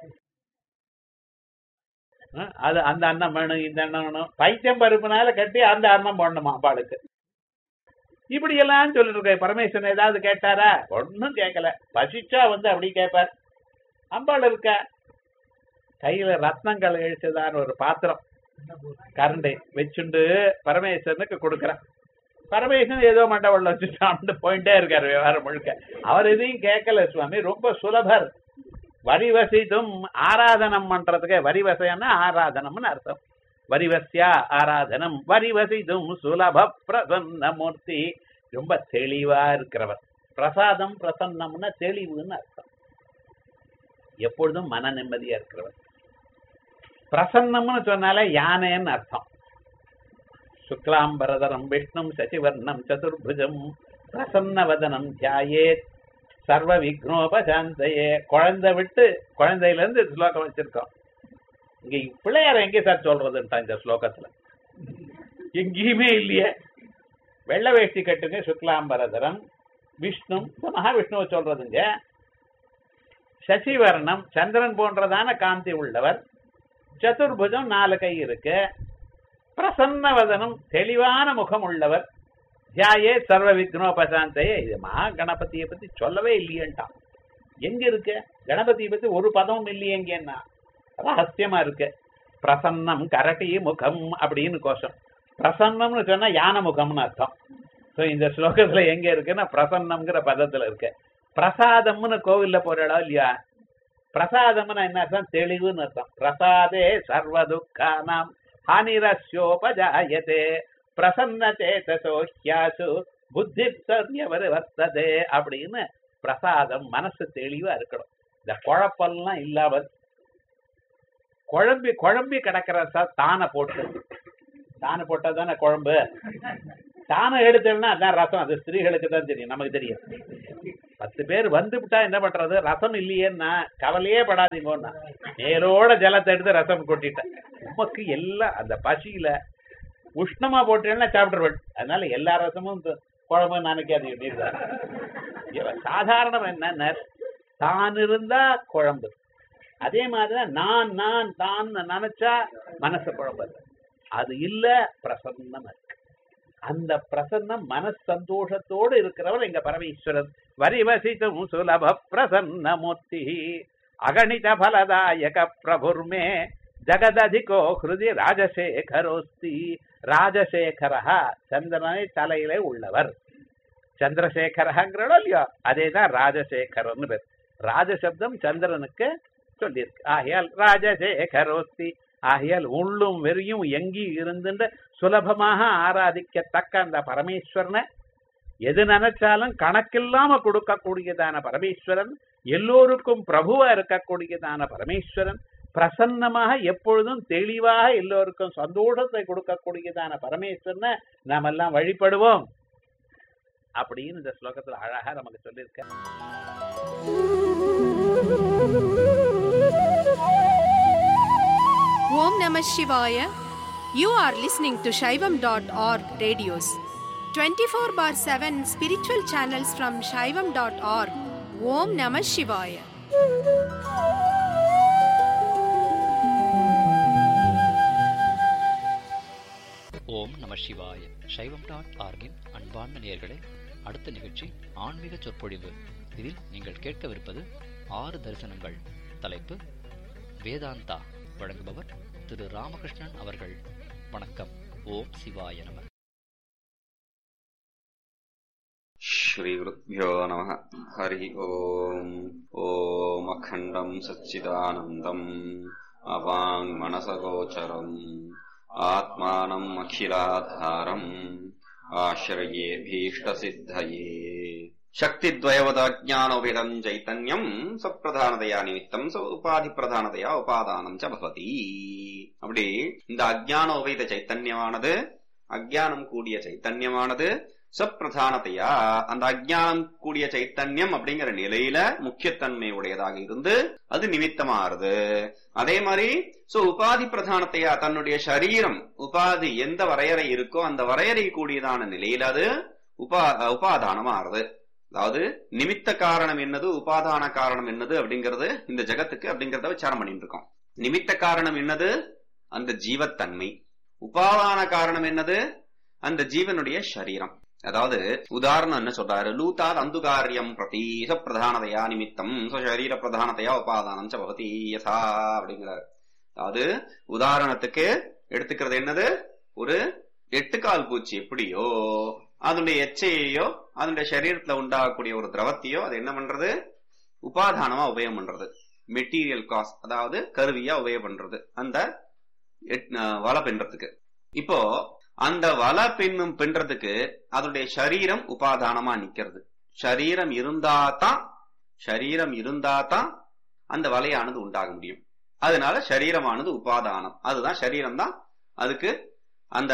E: அது அந்த அன்னம் வேணும், இந்த அன்னம் வேணும், பைத்தியம் பருப்புனால கட்டி அந்த அன்னம் போடணுமா அம்பாளுக்கு. இப்படி எல்லாம் சொல்லிட்டு இருக்க. பரமேஸ்வரன் ஏதாவது கேட்டாரா? ஒன்னும் கேட்கல. பசிச்சா வந்து அப்படி கேட்பார். அம்பாள் இருக்க கையில ரத்னங்கள் எழுச்சதான ஒரு பாத்திரம் கரண்டை வச்சுண்டு பரமேஸ்வரனுக்கு கொடுக்குறான். பரமேஸ்வரன் ஏதோ மண்டபம்ல வச்சுட்டு போயிட்டே இருக்காரு விவகாரம் முழுக்க. அவர் எதையும் கேட்கல சுவாமி, ரொம்ப சுலபர். வரிவசித்தும் ஆராதனம் பண்றதுக்கு, வரிவசைன்னா ஆராதனம்னு அர்த்தம். வரிவசியா ஆராதனம், வரிவசித்தும் சுலப பிரசன்ன மூர்த்தி, ரொம்ப தெளிவா இருக்கிறவர். பிரசாதம் பிரசன்னம்னா தெளிவுன்னு அர்த்தம். எப்பொழுதும் மன நிம்மதியா இருக்கிறவர். பிரசன்னம்னு சொன்னாலே யானைன்னு அர்த்தம். சுக்லாம்பரதரம் விஷ்ணும் சசிவர்ணம் சதுர்புஜம் பிரசன்னவதனம் தியாயேத் சர்வ விக்னோபசாந்தையே. குழந்தை விட்டு குழந்தையில இருந்து ஸ்லோகம் வச்சிருக்கோம். இங்க பிள்ளையார எங்கே சார் சொல்றதுன்ட்டா இந்த ஸ்லோகத்துல? எங்கேயுமே இல்லையே. வெள்ள வேஷ்டி கட்டுங்க, சுக்லாம்பரதரம் விஷ்ணு, மகாவிஷ்ணுவை சொல்றதுங்க. சசிவர்ணம் சந்திரன் போன்றதான காந்தி உள்ளவர். சதுர்புஜம் நாலு கை இருக்கு. பிரசன்னவதனம் தெளிவான முகம் உள்ளவர். தியாயே சர்வ விக்னோபசாந்தையே. இது மகா கணபதியை பத்தி சொல்லவே இல்லையேன்ட்டான். எங்க இருக்கு கணபதியை பத்தி? ஒரு பதமும் இல்லையேங்கன்னா ரகசியமா இருக்கு. பிரசன்னம் கரட்டி முகம் அப்படின்னு கோஷம். பிரசன்னம்னு சொன்னா யானை முகம்னு அர்த்தம். ஸோ இந்த ஸ்லோகத்துல எங்க இருக்குன்னா பிரசன்னம்ங்கிற பதத்துல இருக்கு. பிரசாதம்னு கோவில்ல போறடா இல்லையா? பிரசாதம்னா என்ன அர்த்தம்? தெளிவுன்னு அர்த்தம். பிரசாதே சர்வ துக்கானாம் ஹானிரஸ்யோபஜாயதே பிரசன்ன சேதசோ ஹ்யாசு புத்தி சர்யவர் வர்த்ததே அப்படின்னு பிரசாதம், மனசு தெளிவா இருக்கணும். இந்த குழப்பெல்லாம் இல்லாமல் குழம்பி குழம்பி கிடக்கிற சார் தானை போட்டு தானை போட்டா தானே குழம்பு. தானை எடுத்தோம்னா அதான் ரசம். அது ஸ்திரீகளுக்கு தான் தெரியும், நமக்கு தெரியும். பத்து பேர் வந்து விட்டா என்ன பண்றது, ரசம் இல்லையேன்னா கவலையே படாதீங்கன்னா நேரோட ஜலத்தை எடுத்து ரசம் கொட்டிட்டேன். உமக்கு எல்லாம் அந்த பசியில உஷ்ணமா போட்டேன்னா சாப்பிட்டுருவேன். அதனால எல்லா ரசமும் குழம்பு நினைக்காது. நீர் தான் சாதாரணம். என்ன தான் இருந்தா குழம்பு, அதே மாதிரிதான் நான் நான் தான் நினைச்சா மனசு குழம்பு. அது இல்ல, பிரசன்னம் இருக்கு. அந்த பிரசன்னம் மனஸ் சந்தோஷத்தோடு இருக்கிறவர் எங்க பரமேஸ்வரன். வரிவசித்தும் சுலப பிரசன்ன மூர்த்தி அகணித பலதாயக பிரபுர்மே ஜகததிகோ ஹிருதி ராஜசேகரோஸ்தி. ராஜசேகரா சந்திரனை தலையிலே உள்ளவர். சந்திரசேகரங்கிறோ இல்லையோ, அதேதான் ராஜசேகரன்னு பேர். ராஜசப்தம் சந்திரனுக்கு சொல்லியிருக்கு. ஆகையால் ராஜசேகரோஸ்தி. ஆகையால் உள்ளும் வெறியும் எங்கி இருந்துட்டு சுலபமாக ஆராதிக்கத்தக்க அந்த பரமேஸ்வரனை எது நினைச்சாலும் கணக்கில்லாம கொடுக்கக்கூடியதான பரமேஸ்வரன், எல்லோருக்கும் பிரபுவா இருக்கக்கூடியதான பரமேஸ்வரன், பிரசன்னமாக எப்பொழுதும் தெளிவாக எல்லோருக்கும் சந்தோஷத்தை கொடுக்கக்கூடியதான பரமேஸ்வரனை நாம் எல்லாம் வழிபடுவோம் அப்படின்னு இந்த ஸ்லோகத்துல அழகா நமக்கு சொல்லியிருக்க.
D: Om Namah Shivaya. You are listening to Shaivam dot org radios. twenty-four bar seven spiritual channels from Shaivam dot org. Om Namah Shivaya.
F: ஓம் நம சிவாய. சைவம் டாட் ஆர்கின் அன்பார்ந்த நேயர்களே, அடுத்த நிகழ்ச்சி ஆன்மீக சொற்பொழிவு. இதில் நீங்கள் கேட்கவிருப்பது ஆறு தரிசனங்கள். தலைப்பு வேதாந்தா. வழங்குபவர் திரு ராமகிருஷ்ணன் அவர்கள். வணக்கம். ஓம் சிவாய நம.
G: ஸ்ரீ குருப்யோ நமஹ. ஹரி ஓம். ஓம் அகண்டம் சச்சிதானந்தம் அவாங் மனசகோச்சரம் ஆத்மானம் அகிலாதாரம் ஆஶ்ரயே பீஷ்டசித்தயே. சக்தித்வயவதாஜ்ஞானோபிதம் சைத்தன்யம் சப்பிரதானதையா நிமித்தம் உபாதி பிரதானதையா உபாதானம் ச பவதி. அப்படி இந்த அஜ்ஞான உபேத சைத்தன்யமானது, அஜ்ஞானம் கூடிய சைத்தன்யமானது சப்பிரதானத்தையா, அந்த அஜ்ஞானம் கூடிய சைத்தன்யம் அப்படிங்கிற நிலையில முக்கியத்தன்மை உடையதாக இருந்து அது நிமித்தமாறுது. அதே மாதிரி சோ உபாதி பிரதானத்தையா, தன்னுடைய சரீரம் உபாதி எந்த வரையறை இருக்கோ அந்த வரையறை கூடியதான நிலையில அது உபா உபாதானம் ஆறுது. அதாவது நிமித்த காரணம் என்னது, உபாதான காரணம் என்னது அப்படிங்கிறது இந்த ஜகத்துக்கு அப்படிங்கறத விசாரம் பண்ணிட்டு இருக்கோம். நிமித்த காரணம் என்னது, அந்த ஜீவத்தன்மை. உபாதான காரணம் என்னது, அந்த ஜீவனுடைய சரீரம். அதாவது உதாரணம் என்ன சொல்றாரு, லூதாத் அந்துகாரியம் பிரதி பிரதானதையா நிமித்தம் சரீர பிரதானத்தையா உபாதானம் ச பவதி யதா அப்படிங்கிறாரு. அதாவது உதாரணத்துக்கு எடுத்துக்கிறது என்னது, ஒரு எட்டுக்கால் பூச்சி எப்படியோ அதனுடைய எச்சையோ அதனுடைய சரீரத்துல உண்டாகக்கூடிய ஒரு திரவத்தையோ அது என்ன பண்றது, உபாதானமா உபயோகம் பண்றது, மெட்டீரியல் காஸ், அதாவது கருவியா உபயோகம் பண்றது அந்த வலை பின்றதுக்கு. இப்போ அந்த வலை பின்னும் பின்றதுக்கு அதனுடைய சரீரம் உபாதானமா நிக்கிறது. சரீரம் இருந்தாதான் சரீரம் இருந்தாதான் அந்த வலையானது உண்டாக முடியும். அதனால சரீரமானது உபாதானம். அதுதான் சரீரம் தான் அதுக்கு அந்த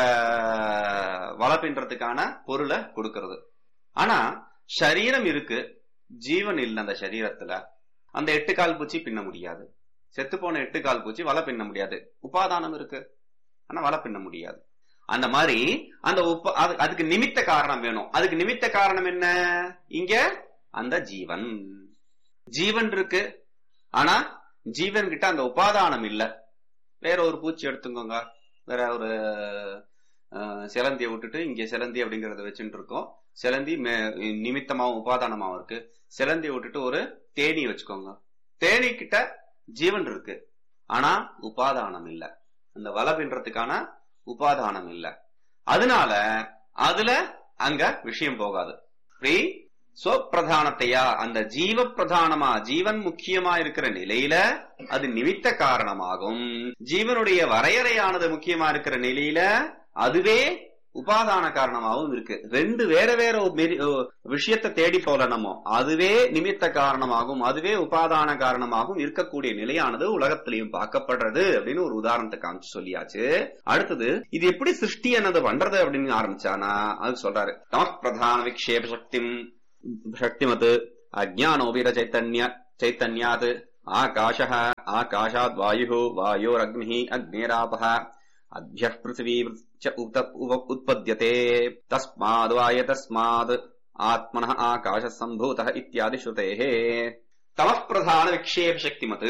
G: வலை பின்றதுக்கான பொருளை கொடுக்கிறது. ஆனா சரீரம் இருக்கு, ஜீவன் இல்லை. அந்த சரீரத்துல அந்த எட்டு கால் பூச்சி பின்ன முடியாது. செத்து போன எட்டு கால் பூச்சி வலை பின்ன முடியாது. உபாதானம் இருக்கு, ஆனா வலை பின்ன முடியாது. அந்த மாதிரி அந்த உப்ப அதுக்கு நிமித்த காரணம் வேணும். அதுக்கு நிமித்த காரணம் என்ன, இங்க அந்த ஜீவன். ஜீவன் இருக்கு, ஆனா ஜீவன் கிட்ட அந்த உபாதானம் இல்ல. வேற ஒரு பூச்சி எடுத்துக்கோங்க, வேற ஒரு சிலந்தியை விட்டுட்டு இங்க சிலந்தி அப்படிங்கறத வச்சுட்டு இருக்கோம். சிலந்தி நிமித்தமாவும் உபாதானமாவும் இருக்கு. சிலந்தியை விட்டுட்டு ஒரு தேனி வச்சுக்கோங்க. தேனி கிட்ட ஜீவன் இருக்கு, ஆனா உபாதானம் இல்ல. அந்த வலை பின்றதுக்கான உபாதானம் இல்ல. அதனால அதுல அங்க விஷயம் போகாது. பிரதானத்தையா, அந்த ஜீவ பிரதானமா ஜீவன் முக்கியமா இருக்கிற நிலையில அது நிமித்த காரணமாகும். ஜீவனுடைய வரையறையானது முக்கியமா இருக்கிற நிலையில அதுவே உபாதான காரணமாகவும் இருக்கு. ரெண்டு வேற வேற விஷயத்தை தேடி போல நம்ம அதுவே நிமித்த காரணமாகவும் அதுவே உபாதான காரணமாகவும் இருக்கக்கூடிய நிலையானது உலகத்திலையும் பார்க்கப்படுறது அப்படின்னு ஒரு உதாரணத்தை காமிச்சு சொல்லியாச்சு. அடுத்தது இது எப்படி சிருஷ்டி என்னது பண்றது அப்படின்னு ஆரம்பிச்சானா அது சொல்றாரு. தம பிரதான விக்ஷேப சக்தி சக்திமத் அஜ்ஞானோபிர சைத்தன்ய சைத்தன்யாத் ஆகாஷः ஆகாஷாத் வாயுः வாயோரக்னிः அக்னிராபः அத்யः பிருத்திவி உற்பத்யதே தஸ்மாத் வாய தஸ்மாத் ஆத்மனः ஆகாஷः சம்பூதः இத்யாதி ஸ்ருதேः. தமः பிரதான விக்ஷேப சக்திமத்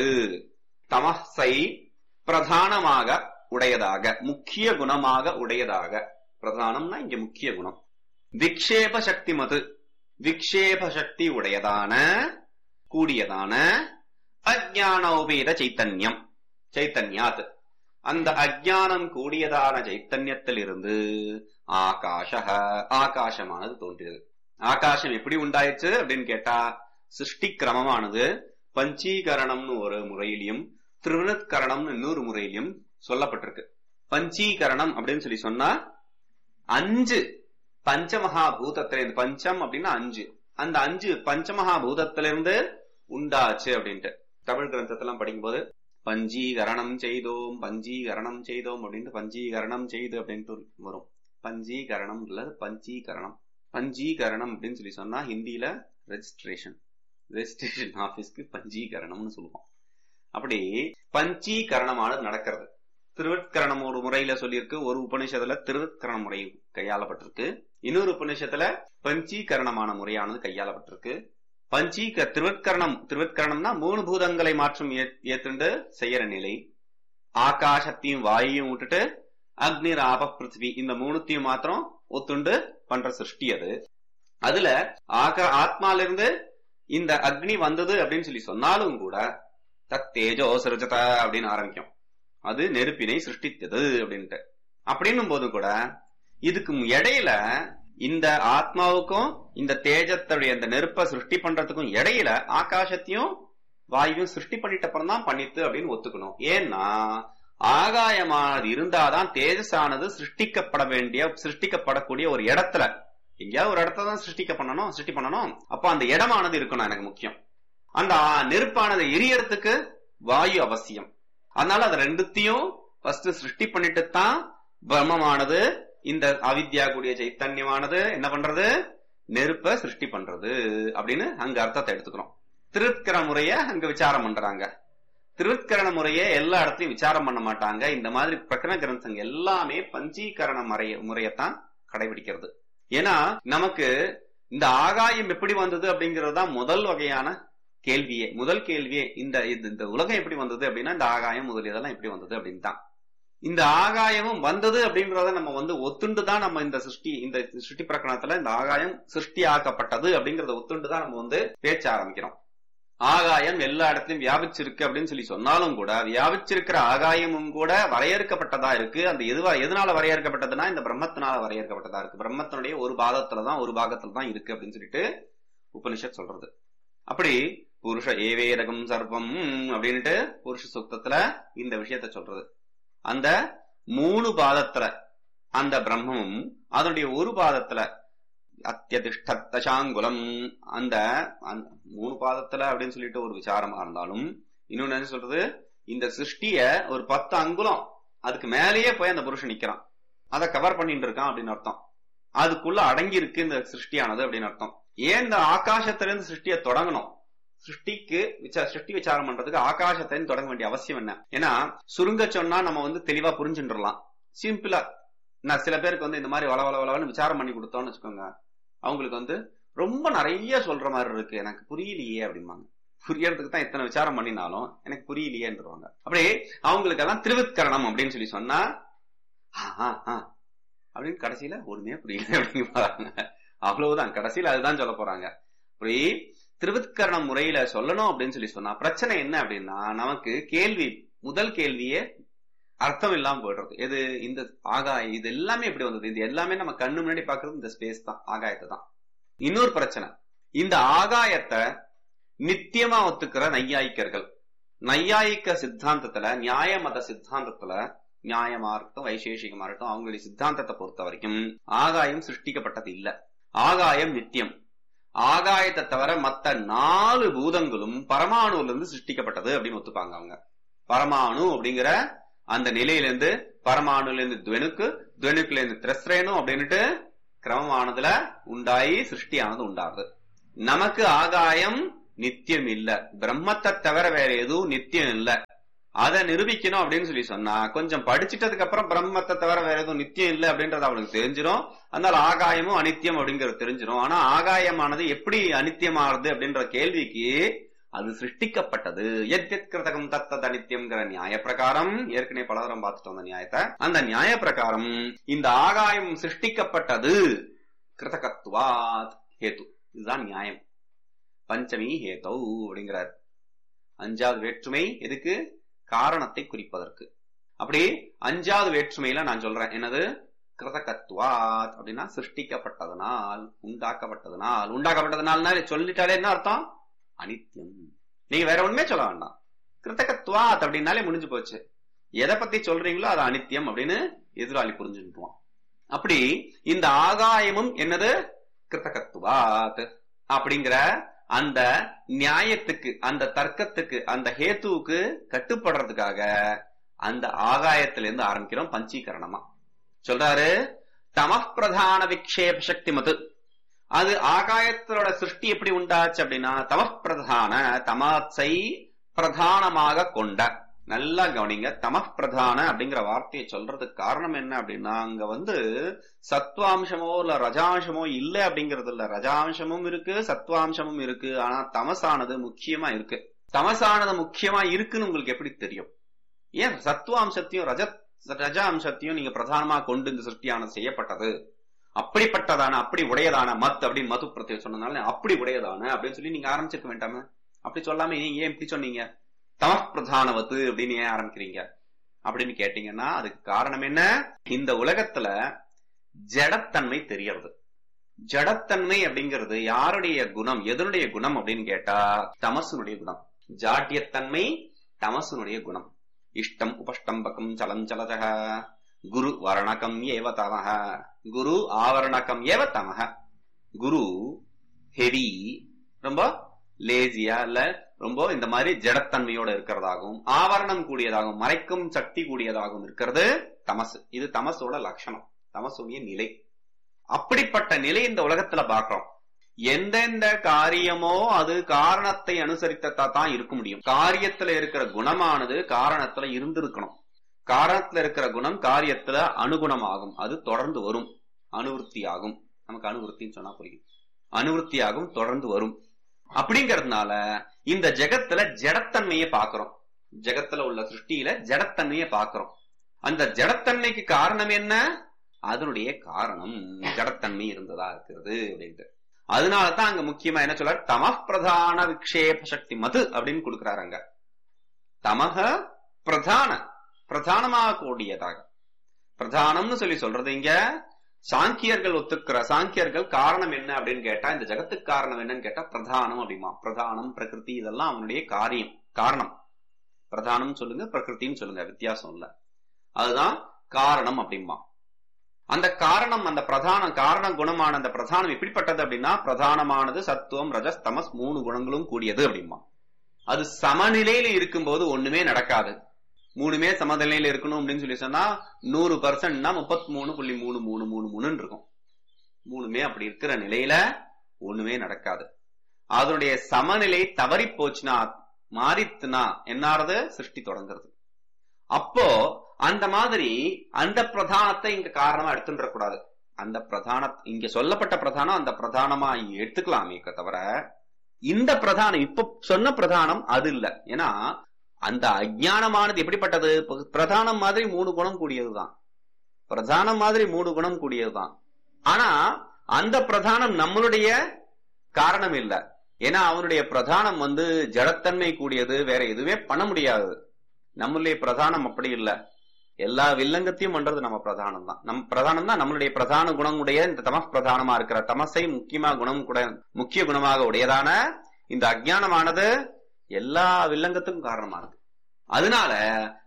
G: தமஸை பிரதானமாக உடையதாக முக்கிய குணமாக உடையதாக பிரதானம்னா இங்க முக்கிய குணம். விக்ஷேப சக்திமத் விக்ஷேப சக்தி உடையதான கூடியதான அஜ்ஞானோபேத சைத்தன்யம் சைத்தன்யாத் அந்த அஜ்ஞானம் கூடியதான சைத்தன்யத்திலிருந்து ஆகாஷ ஆகாசமானது தோன்றியது. ஆகாசம் எப்படி உண்டாயிடுச்சு அப்படின்னு கேட்டா சிருஷ்டி கிரமமானது பஞ்சீகரணம்னு ஒரு முறையிலையும் திருவிருத்கரணம்னு இன்னொரு முறையிலையும் சொல்லப்பட்டிருக்கு. பஞ்சீகரணம் அப்படின்னு சொல்லி சொன்னா அஞ்சு பஞ்சமகா பூதத்திலிருந்து பஞ்சம் அப்படின்னா அஞ்சு அந்த அஞ்சு பஞ்சமகா பூதத்திலிருந்து உண்டாச்சு அப்படின்ட்டு தமிழ் கிரந்தத்தெல்லாம் படிக்கும்போது பஞ்சீகரணம் செய்தோம் பஞ்சீகரணம் செய்தோம் அப்படின்ட்டு பஞ்சீகரணம் செய்து அப்படின்ட்டு வரும். பஞ்சீகரணம் இல்ல பஞ்சீகரணம் பஞ்சீகரணம் அப்படின்னு சொல்லி சொன்னா ஹிந்தியில ரெஜிஸ்ட்ரேஷன் ரெஜிஸ்ட்ரேஷன் ஆபீஸ்க்கு பஞ்சீகரணம்னு சொல்லுவோம். அப்படி பஞ்சீகரணமானது நடக்கிறது. திருவிற்கரணம் ஒரு முறையில சொல்லியிருக்கு. ஒரு உபநிஷத்துல திருவிற்கரண முறை கையாளப்பட்டிருக்கு. இன்னொரு உபநிஷத்துல பஞ்சீகரணமான முறையானது கையாளப்பட்டிருக்கு. பஞ்சீக திருவிற்கரணம் திருவிற்கரணம்னா மூணு பூதங்களை மாற்றம் ஏத்துண்டு செய்யற நிலை. ஆகாசத்தையும் வாயையும் விட்டுட்டு அக்னி ராப பிருத்திவி இந்த மூணுத்தையும் மாத்திரம் ஒத்துண்டு பண்ற சிருஷ்டி அது. அதுல ஆகா ஆத்மால இருந்து இந்த அக்னி வந்தது அப்படின்னு சொல்லி சொன்னாலும் கூட தத் தேஜோ சிருஜத அப்படின்னு ஆரம்பிக்கும். அது நெருப்பினை சிருஷ்டித்தது அப்படின்ட்டு. அப்படின்னும் போது கூட இதுக்கு இடையில இந்த ஆத்மாவுக்கும் இந்த தேஜத்துடைய இந்த நெருப்பை சிருஷ்டி பண்றதுக்கும் இடையில ஆகாசத்தையும் வாயுவையும் சிருஷ்டி பண்ணிட்ட அப்புறம் தான் பண்ணித்து அப்படின்னு ஒத்துக்கணும். ஏன்னா ஆகாயமானது இருந்தாதான் தேஜஸானது சிருஷ்டிக்கப்பட வேண்டிய சிருஷ்டிக்கப்படக்கூடிய ஒரு இடத்துல எங்கேயாவது ஒரு இடத்துல தான் சிருஷ்டிக்க பண்ணணும் சிருஷ்டி பண்ணணும். அப்ப அந்த இடமானது இருக்கணும் எனக்கு முக்கியம். அந்த நெருப்பானது எரியறதுக்கு வாயு அவசியம். அதனால அது ரெண்டுத்தையும் ஃபர்ஸ்ட் சிருஷ்டி பண்ணிட்டு தான் பிரம்மமானது இந்த அவித்யா கூடிய சைத்தன்யமானது என்ன பண்றது நெருப்ப சிருஷ்டி பண்றது அப்படின்னு அங்க அர்த்தத்தை எடுத்துக்கிறோம். திருவிற்கரண முறைய அங்க விசாரம் பண்றாங்க. திருவிற்கரண முறைய எல்லா இடத்தையும் விசாரம் பண்ண மாட்டாங்க. இந்த மாதிரி பிரகரண கிரந்தங்க எல்லாமே பஞ்சீகரண முறைய முறையத்தான் கடைபிடிக்கிறது. ஏன்னா நமக்கு இந்த ஆகாயம் எப்படி வந்தது அப்படிங்கறதுதான் முதல் வகையான கேள்வியே முதல் கேள்வியே. இந்த இந்த உலகம் எப்படி வந்தது அப்படின்னா இந்த ஆகாயம் முதலியதெல்லாம் எப்படி வந்தது அப்படின்னு தான். இந்த ஆகாயமும் வந்தது அப்படின்றத நம்ம வந்து ஒத்துண்டுதான் நம்ம இந்த சிருஷ்டி இந்த சிருஷ்டி பிரகரணத்துல இந்த ஆகாயம் சிருஷ்டி ஆக்கப்பட்டது அப்படிங்கறத ஒத்துண்டுதான் நம்ம வந்து பேச்ச ஆரம்பிக்கிறோம். ஆகாயம் எல்லா இடத்துலயும் வியாபிச்சிருக்கு அப்படின்னு சொல்லி சொன்னாலும் கூட வியாபிச்சிருக்கிற ஆகாயமும் கூட வரையறுக்கப்பட்டதா இருக்கு. அந்த எதுவா எதனால வரையறுக்கப்பட்டதுன்னா இந்த பிரம்மத்தினால வரையறுக்கப்பட்டதா இருக்கு. பிரம்மத்தினுடைய ஒரு பாகத்துலதான் ஒரு பாகத்துலதான் இருக்கு அப்படின்னு சொல்லிட்டு உபனிஷத் சொல்றது. அப்படி புருஷ ஏவேதகம் சர்வம் அப்படின்ட்டு புருஷ சுத்தத்துல இந்த விஷயத்த சொல்றது. அந்த மூணு பாதத்துல அந்த பிரம்மமும் அதனுடைய ஒரு பாதத்துல அத்தியதிஷ்டத்தாங்குலம் அந்த மூணு பாதத்துல அப்படின்னு சொல்லிட்டு ஒரு விசாரமா இருந்தாலும் இன்னொன்னு என்ன சொல்றது இந்த சிருஷ்டிய ஒரு பத்து அங்குலம் அதுக்கு மேலேயே போய் அந்த புருஷன் நிக்கிறான். அதை கவர் பண்ணிட்டு இருக்கான் அப்படின்னு அர்த்தம். அதுக்குள்ள அடங்கி இருக்கு இந்த சிருஷ்டியானது அப்படின்னு அர்த்தம். ஏன் இந்த ஆகாசத்திலிருந்து சிருஷ்டியை தொடங்கணும்? சிருஷ்டிக்கு சிருஷ்டி விசாரம் பண்றதுக்கு ஆகாசத்திலிருந்து தொடங்க வேண்டிய அவசியம் என்ன? ஏன்னா சுருங்க சொன்னா நம்ம வந்து தெளிவா புரிஞ்சுட்டுலாம். சிம்பிளா நான் சில பேருக்கு வந்து இந்த மாதிரி வள வள வளவன்னு விசாரம் பண்ணி கொடுத்தோம்னு வச்சுக்கோங்க, அவங்களுக்கு வந்து ரொம்ப நிறைய சொல்ற மாதிரி இருக்கு, எனக்கு புரியலையே அப்படிம்பாங்க. புரியறதுக்கு தான் இத்தனை விசாரம் பண்ணினாலும் எனக்கு புரியலையேன்றுவாங்க. அப்படியே அவங்களுக்கு எல்லாம் திருவிற்கரணம் அப்படின்னு சொல்லி சொன்னா அப்படின்னு கடைசியில ஒண்ணுமே புரியல அப்படின்னு போறாங்க. அவ்வளவுதான், கடைசியில அதுதான் சொல்ல போறாங்க. அப்படி திருவிற்கரண முறையில சொல்லணும் அப்படின்னு சொல்லி சொன்னா பிரச்சனை என்ன அப்படின்னா நமக்கு கேள்வி முதல் கேள்வியே அர்த்தம் இல்லாம போயிடுறது. எது இந்த ஆகாயம் இது எல்லாமே எப்படி வந்தது? இது எல்லாமே நம்ம கண்ணு முன்னாடி பாக்குறது இந்த ஸ்பேஸ் தான், ஆகாயத்தை தான். இன்னொரு பிரச்சனை, இந்த ஆகாயத்தை நித்தியமா ஒத்துக்கிற நையாயிக்கர்கள் நையாயிக்க சித்தாந்தத்துல நியாய மத சித்தாந்தத்துல நியாயமா இருக்கட்டும் வைசேஷிகமா இருக்கட்டும் அவங்களுடைய சித்தாந்தத்தை பொறுத்த வரைக்கும் ஆகாயம் சிருஷ்டிக்கப்பட்டது இல்ல. ஆகாயம் நித்தியம். ஆகாயத்தை தவிர மத்த நாலு பூதங்களும் பரமாணுல இருந்து சிருஷ்டிக்கப்பட்டது அப்படின்னு ஒத்துப்பாங்க அவங்க. பரமாணு அப்படிங்கிற அந்த நிலையிலிருந்து பரமாணுல இருந்து துவனுக்கு, துவனுக்குல இருந்து திரஸ்ரேனு அப்படின்னுட்டு கிரமமானதுல உண்டாயி சிருஷ்டியானது உண்டாகுது. நமக்கு ஆகாயம் நித்தியம் இல்ல, பிரம்மத்தை தவிர வேற எதுவும் நித்தியம் இல்ல. அதை நிரூபிக்கணும் அப்படின்னு சொல்லி சொன்னா கொஞ்சம் படிச்சுட்டதுக்கு அப்புறம் பிரம்மத்தை தவிர வேற எதுவும் நித்தியம் இல்லை அப்படின்றது அவனுக்கு தெரிஞ்சிடும். அதனால ஆகாயமும் அனித்தியம் அப்படிங்கறது தெரிஞ்சிடும். ஆனா ஆகாயமானது எப்படி அனித்தியமானது அப்படின்ற கேள்விக்கு அது சிருஷ்டிக்கப்பட்டது. எத்யத்கிருதகம் தத்தத் அனித்தியம்ங்கிற நியாய பிரகாரம் ஏற்கனவே பலதரம் பார்த்துட்டோம் அந்த நியாயத்தை. அந்த நியாய பிரகாரம் இந்த ஆகாயம் சிருஷ்டிக்கப்பட்டது கிருதகத்வாத் ஹேது. இதுதான் நியாயம். பஞ்சமி ஹேதௌ அப்படிங்கிறார். அஞ்சாவது வேற்றுமை எதுக்கு? காரணத்தை குறிப்பதற்கு. அப்படி அஞ்சாவது வேற்றுமையில நான் சொல்றேன் என்னது? கிருதகத்வாத் அப்படின்னா சிருஷ்டிக்கப்பட்டதனால், உண்டாக்கப்பட்டதனால். உண்டாக்கப்பட்டதனால சொல்லிட்டாலே என்ன அர்த்தம்? அனித்தியம். நீங்க வேற ஒண்ணுமே சொல்ல வேண்டாம். கிருதகத்வாத் அப்படின்னாலே முடிஞ்சு போச்சு. எதை பத்தி சொல்றீங்களோ அது அனித்தியம் அப்படின்னு எதிராளி புரிஞ்சுக்குவான். அப்படி இந்த ஆகாயமும் என்னது? கிருதகத்வாத் அப்படிங்கிற அந்த நியாயத்துக்கு, அந்த தர்க்கத்துக்கு, அந்த ஹேத்துவுக்கு கட்டுப்படுறதுக்காக அந்த ஆகாயத்திலிருந்து ஆரம்பிக்கிறோம் பஞ்சீகரணமா. சொல்றாரு தமః பிரதான விக்ஷேப சக்தி மது. அது ஆகாயத்தோட சிருஷ்டி எப்படி உண்டாச்சு அப்படின்னா தமః பிரதான, தமசை பிரதானமாக கொண்ட. நல்லா கவனிங்க, தமః பிரதான அப்படிங்கிற வார்த்தையை சொல்றதுக்கு காரணம் என்ன அப்படின்னா அங்க வந்து சத்வாம்சமோ இல்ல ரஜாம்சமோ இல்ல அப்படிங்கறது இல்ல. ரஜாம்சமும் இருக்கு, சத்வாம்சமும் இருக்கு. ஆனா தமசானது முக்கியமா இருக்கு. தமசானது முக்கியமா இருக்குன்னு உங்களுக்கு எப்படி தெரியும்? ஏன் சத்வாம்சத்தையும் ரஜ ரஜாம்சத்தையும் நீங்க பிரதானமா கொண்டு இந்த சிருஷ்டியானது செய்யப்பட்டது. அப்படிப்பட்டதான, அப்படி உடையதான மத் அப்படின்னு மது பிரத்யம் சொன்னதுனால அப்படி உடையதான அப்படின்னு சொல்லி நீங்க ஆரம்பிச்சிருக்க வேண்டாம? அப்படி சொல்லாம நீங்க ஏன் இப்படி சொன்னீங்க? தமஸ் பிரதானவத்து அப்படின்னு ஏன் ஆரம்பிக்கிறீங்க அப்படின்னு கேட்டீங்கன்னா அதுக்கு காரணம் என்ன? இந்த உலகத்துல ஜடத்தன்மை தெரியறது. ஜடத்தன்மை அப்படிங்கிறது யாருடைய குணம், எதனுடைய குணம் அப்படின்னு கேட்டா தமசுனுடைய குணம். ஜாட்டியத்தன்மை தமசுனுடைய குணம். இஷ்டம் உபஷ்டம்பகம் சலம் சலஜக குரு வர்ணகம் ஏவ தமஹ, குரு ஆவரணகம் ஏவ தமஹ. குரு ஹெவி, ரொம்ப லேசியா இல்ல ரொம்ப இந்த மாதிரி ஜடத்தன்மையோட இருக்கிறதாகவும், ஆவரணம் கூடியதாகவும், மறைக்கும் சக்தி கூடியதாகவும் இருக்கிறது தமசு. இது தமசோட லட்சணம், தமசுடைய நிலை. அப்படிப்பட்ட நிலை இந்த உலகத்துல பாக்குறோம். எந்தெந்த காரியமோ அது காரணத்தை அனுசரித்தா தான் இருக்க முடியும். காரியத்துல இருக்கிற குணமானது காரணத்துல இருந்திருக்கணும். காரணத்துல இருக்கிற குணம் காரியத்துல அனுகுணமாகும், அது தொடர்ந்து வரும், அனுவருத்தி ஆகும். நமக்கு அனுவருத்தின்னு சொன்னா புரியும். அனுவருத்தி ஆகும், தொடர்ந்து வரும். அப்படிங்கறதுனால இந்த ஜெகத்துல ஜடத்தன்மையை பாக்குறோம். ஜெகத்துல உள்ள சிருஷ்டியில ஜடத்தன்மையை பாக்குறோம். அந்த ஜடத்தன்மைக்கு காரணம் என்ன? அதனுடைய காரணம் ஜடத்தன்மை இருந்ததா இருக்கிறது அப்படின்ட்டு. அதனாலதான் அங்க முக்கியமா என்ன சொல்ற? தமஹ் பிரதான விக்ஷேப சக்தி மது அப்படின்னு கொடுக்கிறாரு. அங்க தமஹ பிரதான, பிரதானமாக கூடியதாக. பிரதானம்னு சொல்லி சொல்றது இங்க சாங்கியர்கள் ஒத்துக்கிற சாங்கியர்கள் காரணம் என்ன அப்படின்னு கேட்டா, இந்த ஜகத்துக்கு காரணம் என்னன்னு கேட்டா பிரதானம் அப்படிமா. பிரதானம் பிரகிருதி இதெல்லாம் அவனுடைய காரியம், காரணம். பிரதானம் சொல்லுங்க, பிரகிருத்தின்னு சொல்லுங்க, வித்தியாசம் இல்ல. அதுதான் காரணம் அப்படிமா. அந்த காரணம், அந்த பிரதான காரண குணமான அந்த பிரதானம் எப்படிப்பட்டது அப்படின்னா பிரதானமானது சத்துவம் ரஜஸ் தமஸ் மூணு குணங்களும் கூடியது அப்படிமா. அது சமநிலையில இருக்கும்போது ஒண்ணுமே நடக்காது. மூணுமே சமநிலையில இருக்கணும் அப்படின்னு சொல்லி சொன்னா நூறு பர்சன்ட்னா முப்பத்தி மூணு புள்ளி மூணு மூணு மூணு மூணுன்னு இருக்கும். மூணுமே அப்படி இருக்கிற நிலையில ஒண்ணுமே நடக்காது. அதனுடைய சமநிலை தவறி போச்சுன்னா, மாறித்துனா என்னாறது? சிருஷ்டி தொடங்குறது. அப்போ அந்த மாதிரி அந்த பிரதானத்தை இங்க காரணமா எடுத்துட கூடாது. அந்த பிரதான இங்க சொல்லப்பட்ட பிரதானம் அந்த பிரதானமா எடுத்துக்கலாமே தவிர இந்த பிரதானம் இப்ப சொன்ன பிரதானம் அது இல்ல. ஏன்னா அந்த அஜ்ஞானமானது எப்படிப்பட்டது? பிரதானம் மாதிரி மூணு குணம் கூடியதுதான். பிரதானம் மாதிரி மூணு குணம் கூடியதுதான். ஆனா அந்த பிரதானம் நம்மளுடைய காரணம் இல்ல. ஏன்னா அவனுடைய பிரதானம் வந்து ஜடத்தன்மை கூடியது, வேற எதுவுமே பண்ண முடியாது. நம்மளுடைய பிரதானம் அப்படி இல்ல. எல்லா வில்லங்கத்தையும் பண்றது நம்ம பிரதானம் தான். நம் பிரதானம் தான் நம்மளுடைய பிரதான குணம் உடைய இந்த தமஸ் பிரதானமா இருக்கிற தமசை முக்கியமா குணம் கூட முக்கிய குணமாக உடையதான இந்த அஜ்ஞானமானது எல்லா வில்லங்கத்துக்கும் காரணமா இருக்கு. அதனால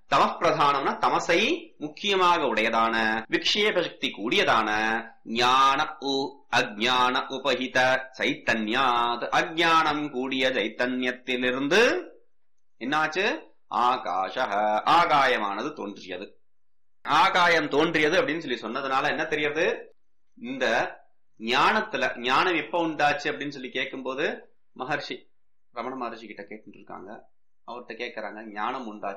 G: தமப்பிரதானம்னா தமசை முக்கியமாக உடையதான விக்ஷேப சக்தி கூடியதான ஞான உ அஜ்ஞான உபஹித சைத்தன்யாத் அஜ்ஞானம் கூடிய சைத்தன்யத்திலிருந்து என்னாச்சு? ஆகாஷ ஆகாயமானது தோன்றியது. ஆகாயம் தோன்றியது அப்படின்னு சொல்லி சொன்னதுனால என்ன தெரியுது? இந்த ஞானத்துல ஞானம் எப்ப உண்டாச்சு அப்படின்னு சொல்லி கேட்கும் போது மகர்ஷி ரமண மகர்ஷி கிட்ட கேட்டு இருக்காங்க. அவர்கிட்ட கேட்கறாங்க ஞானம் உண்டாச்சு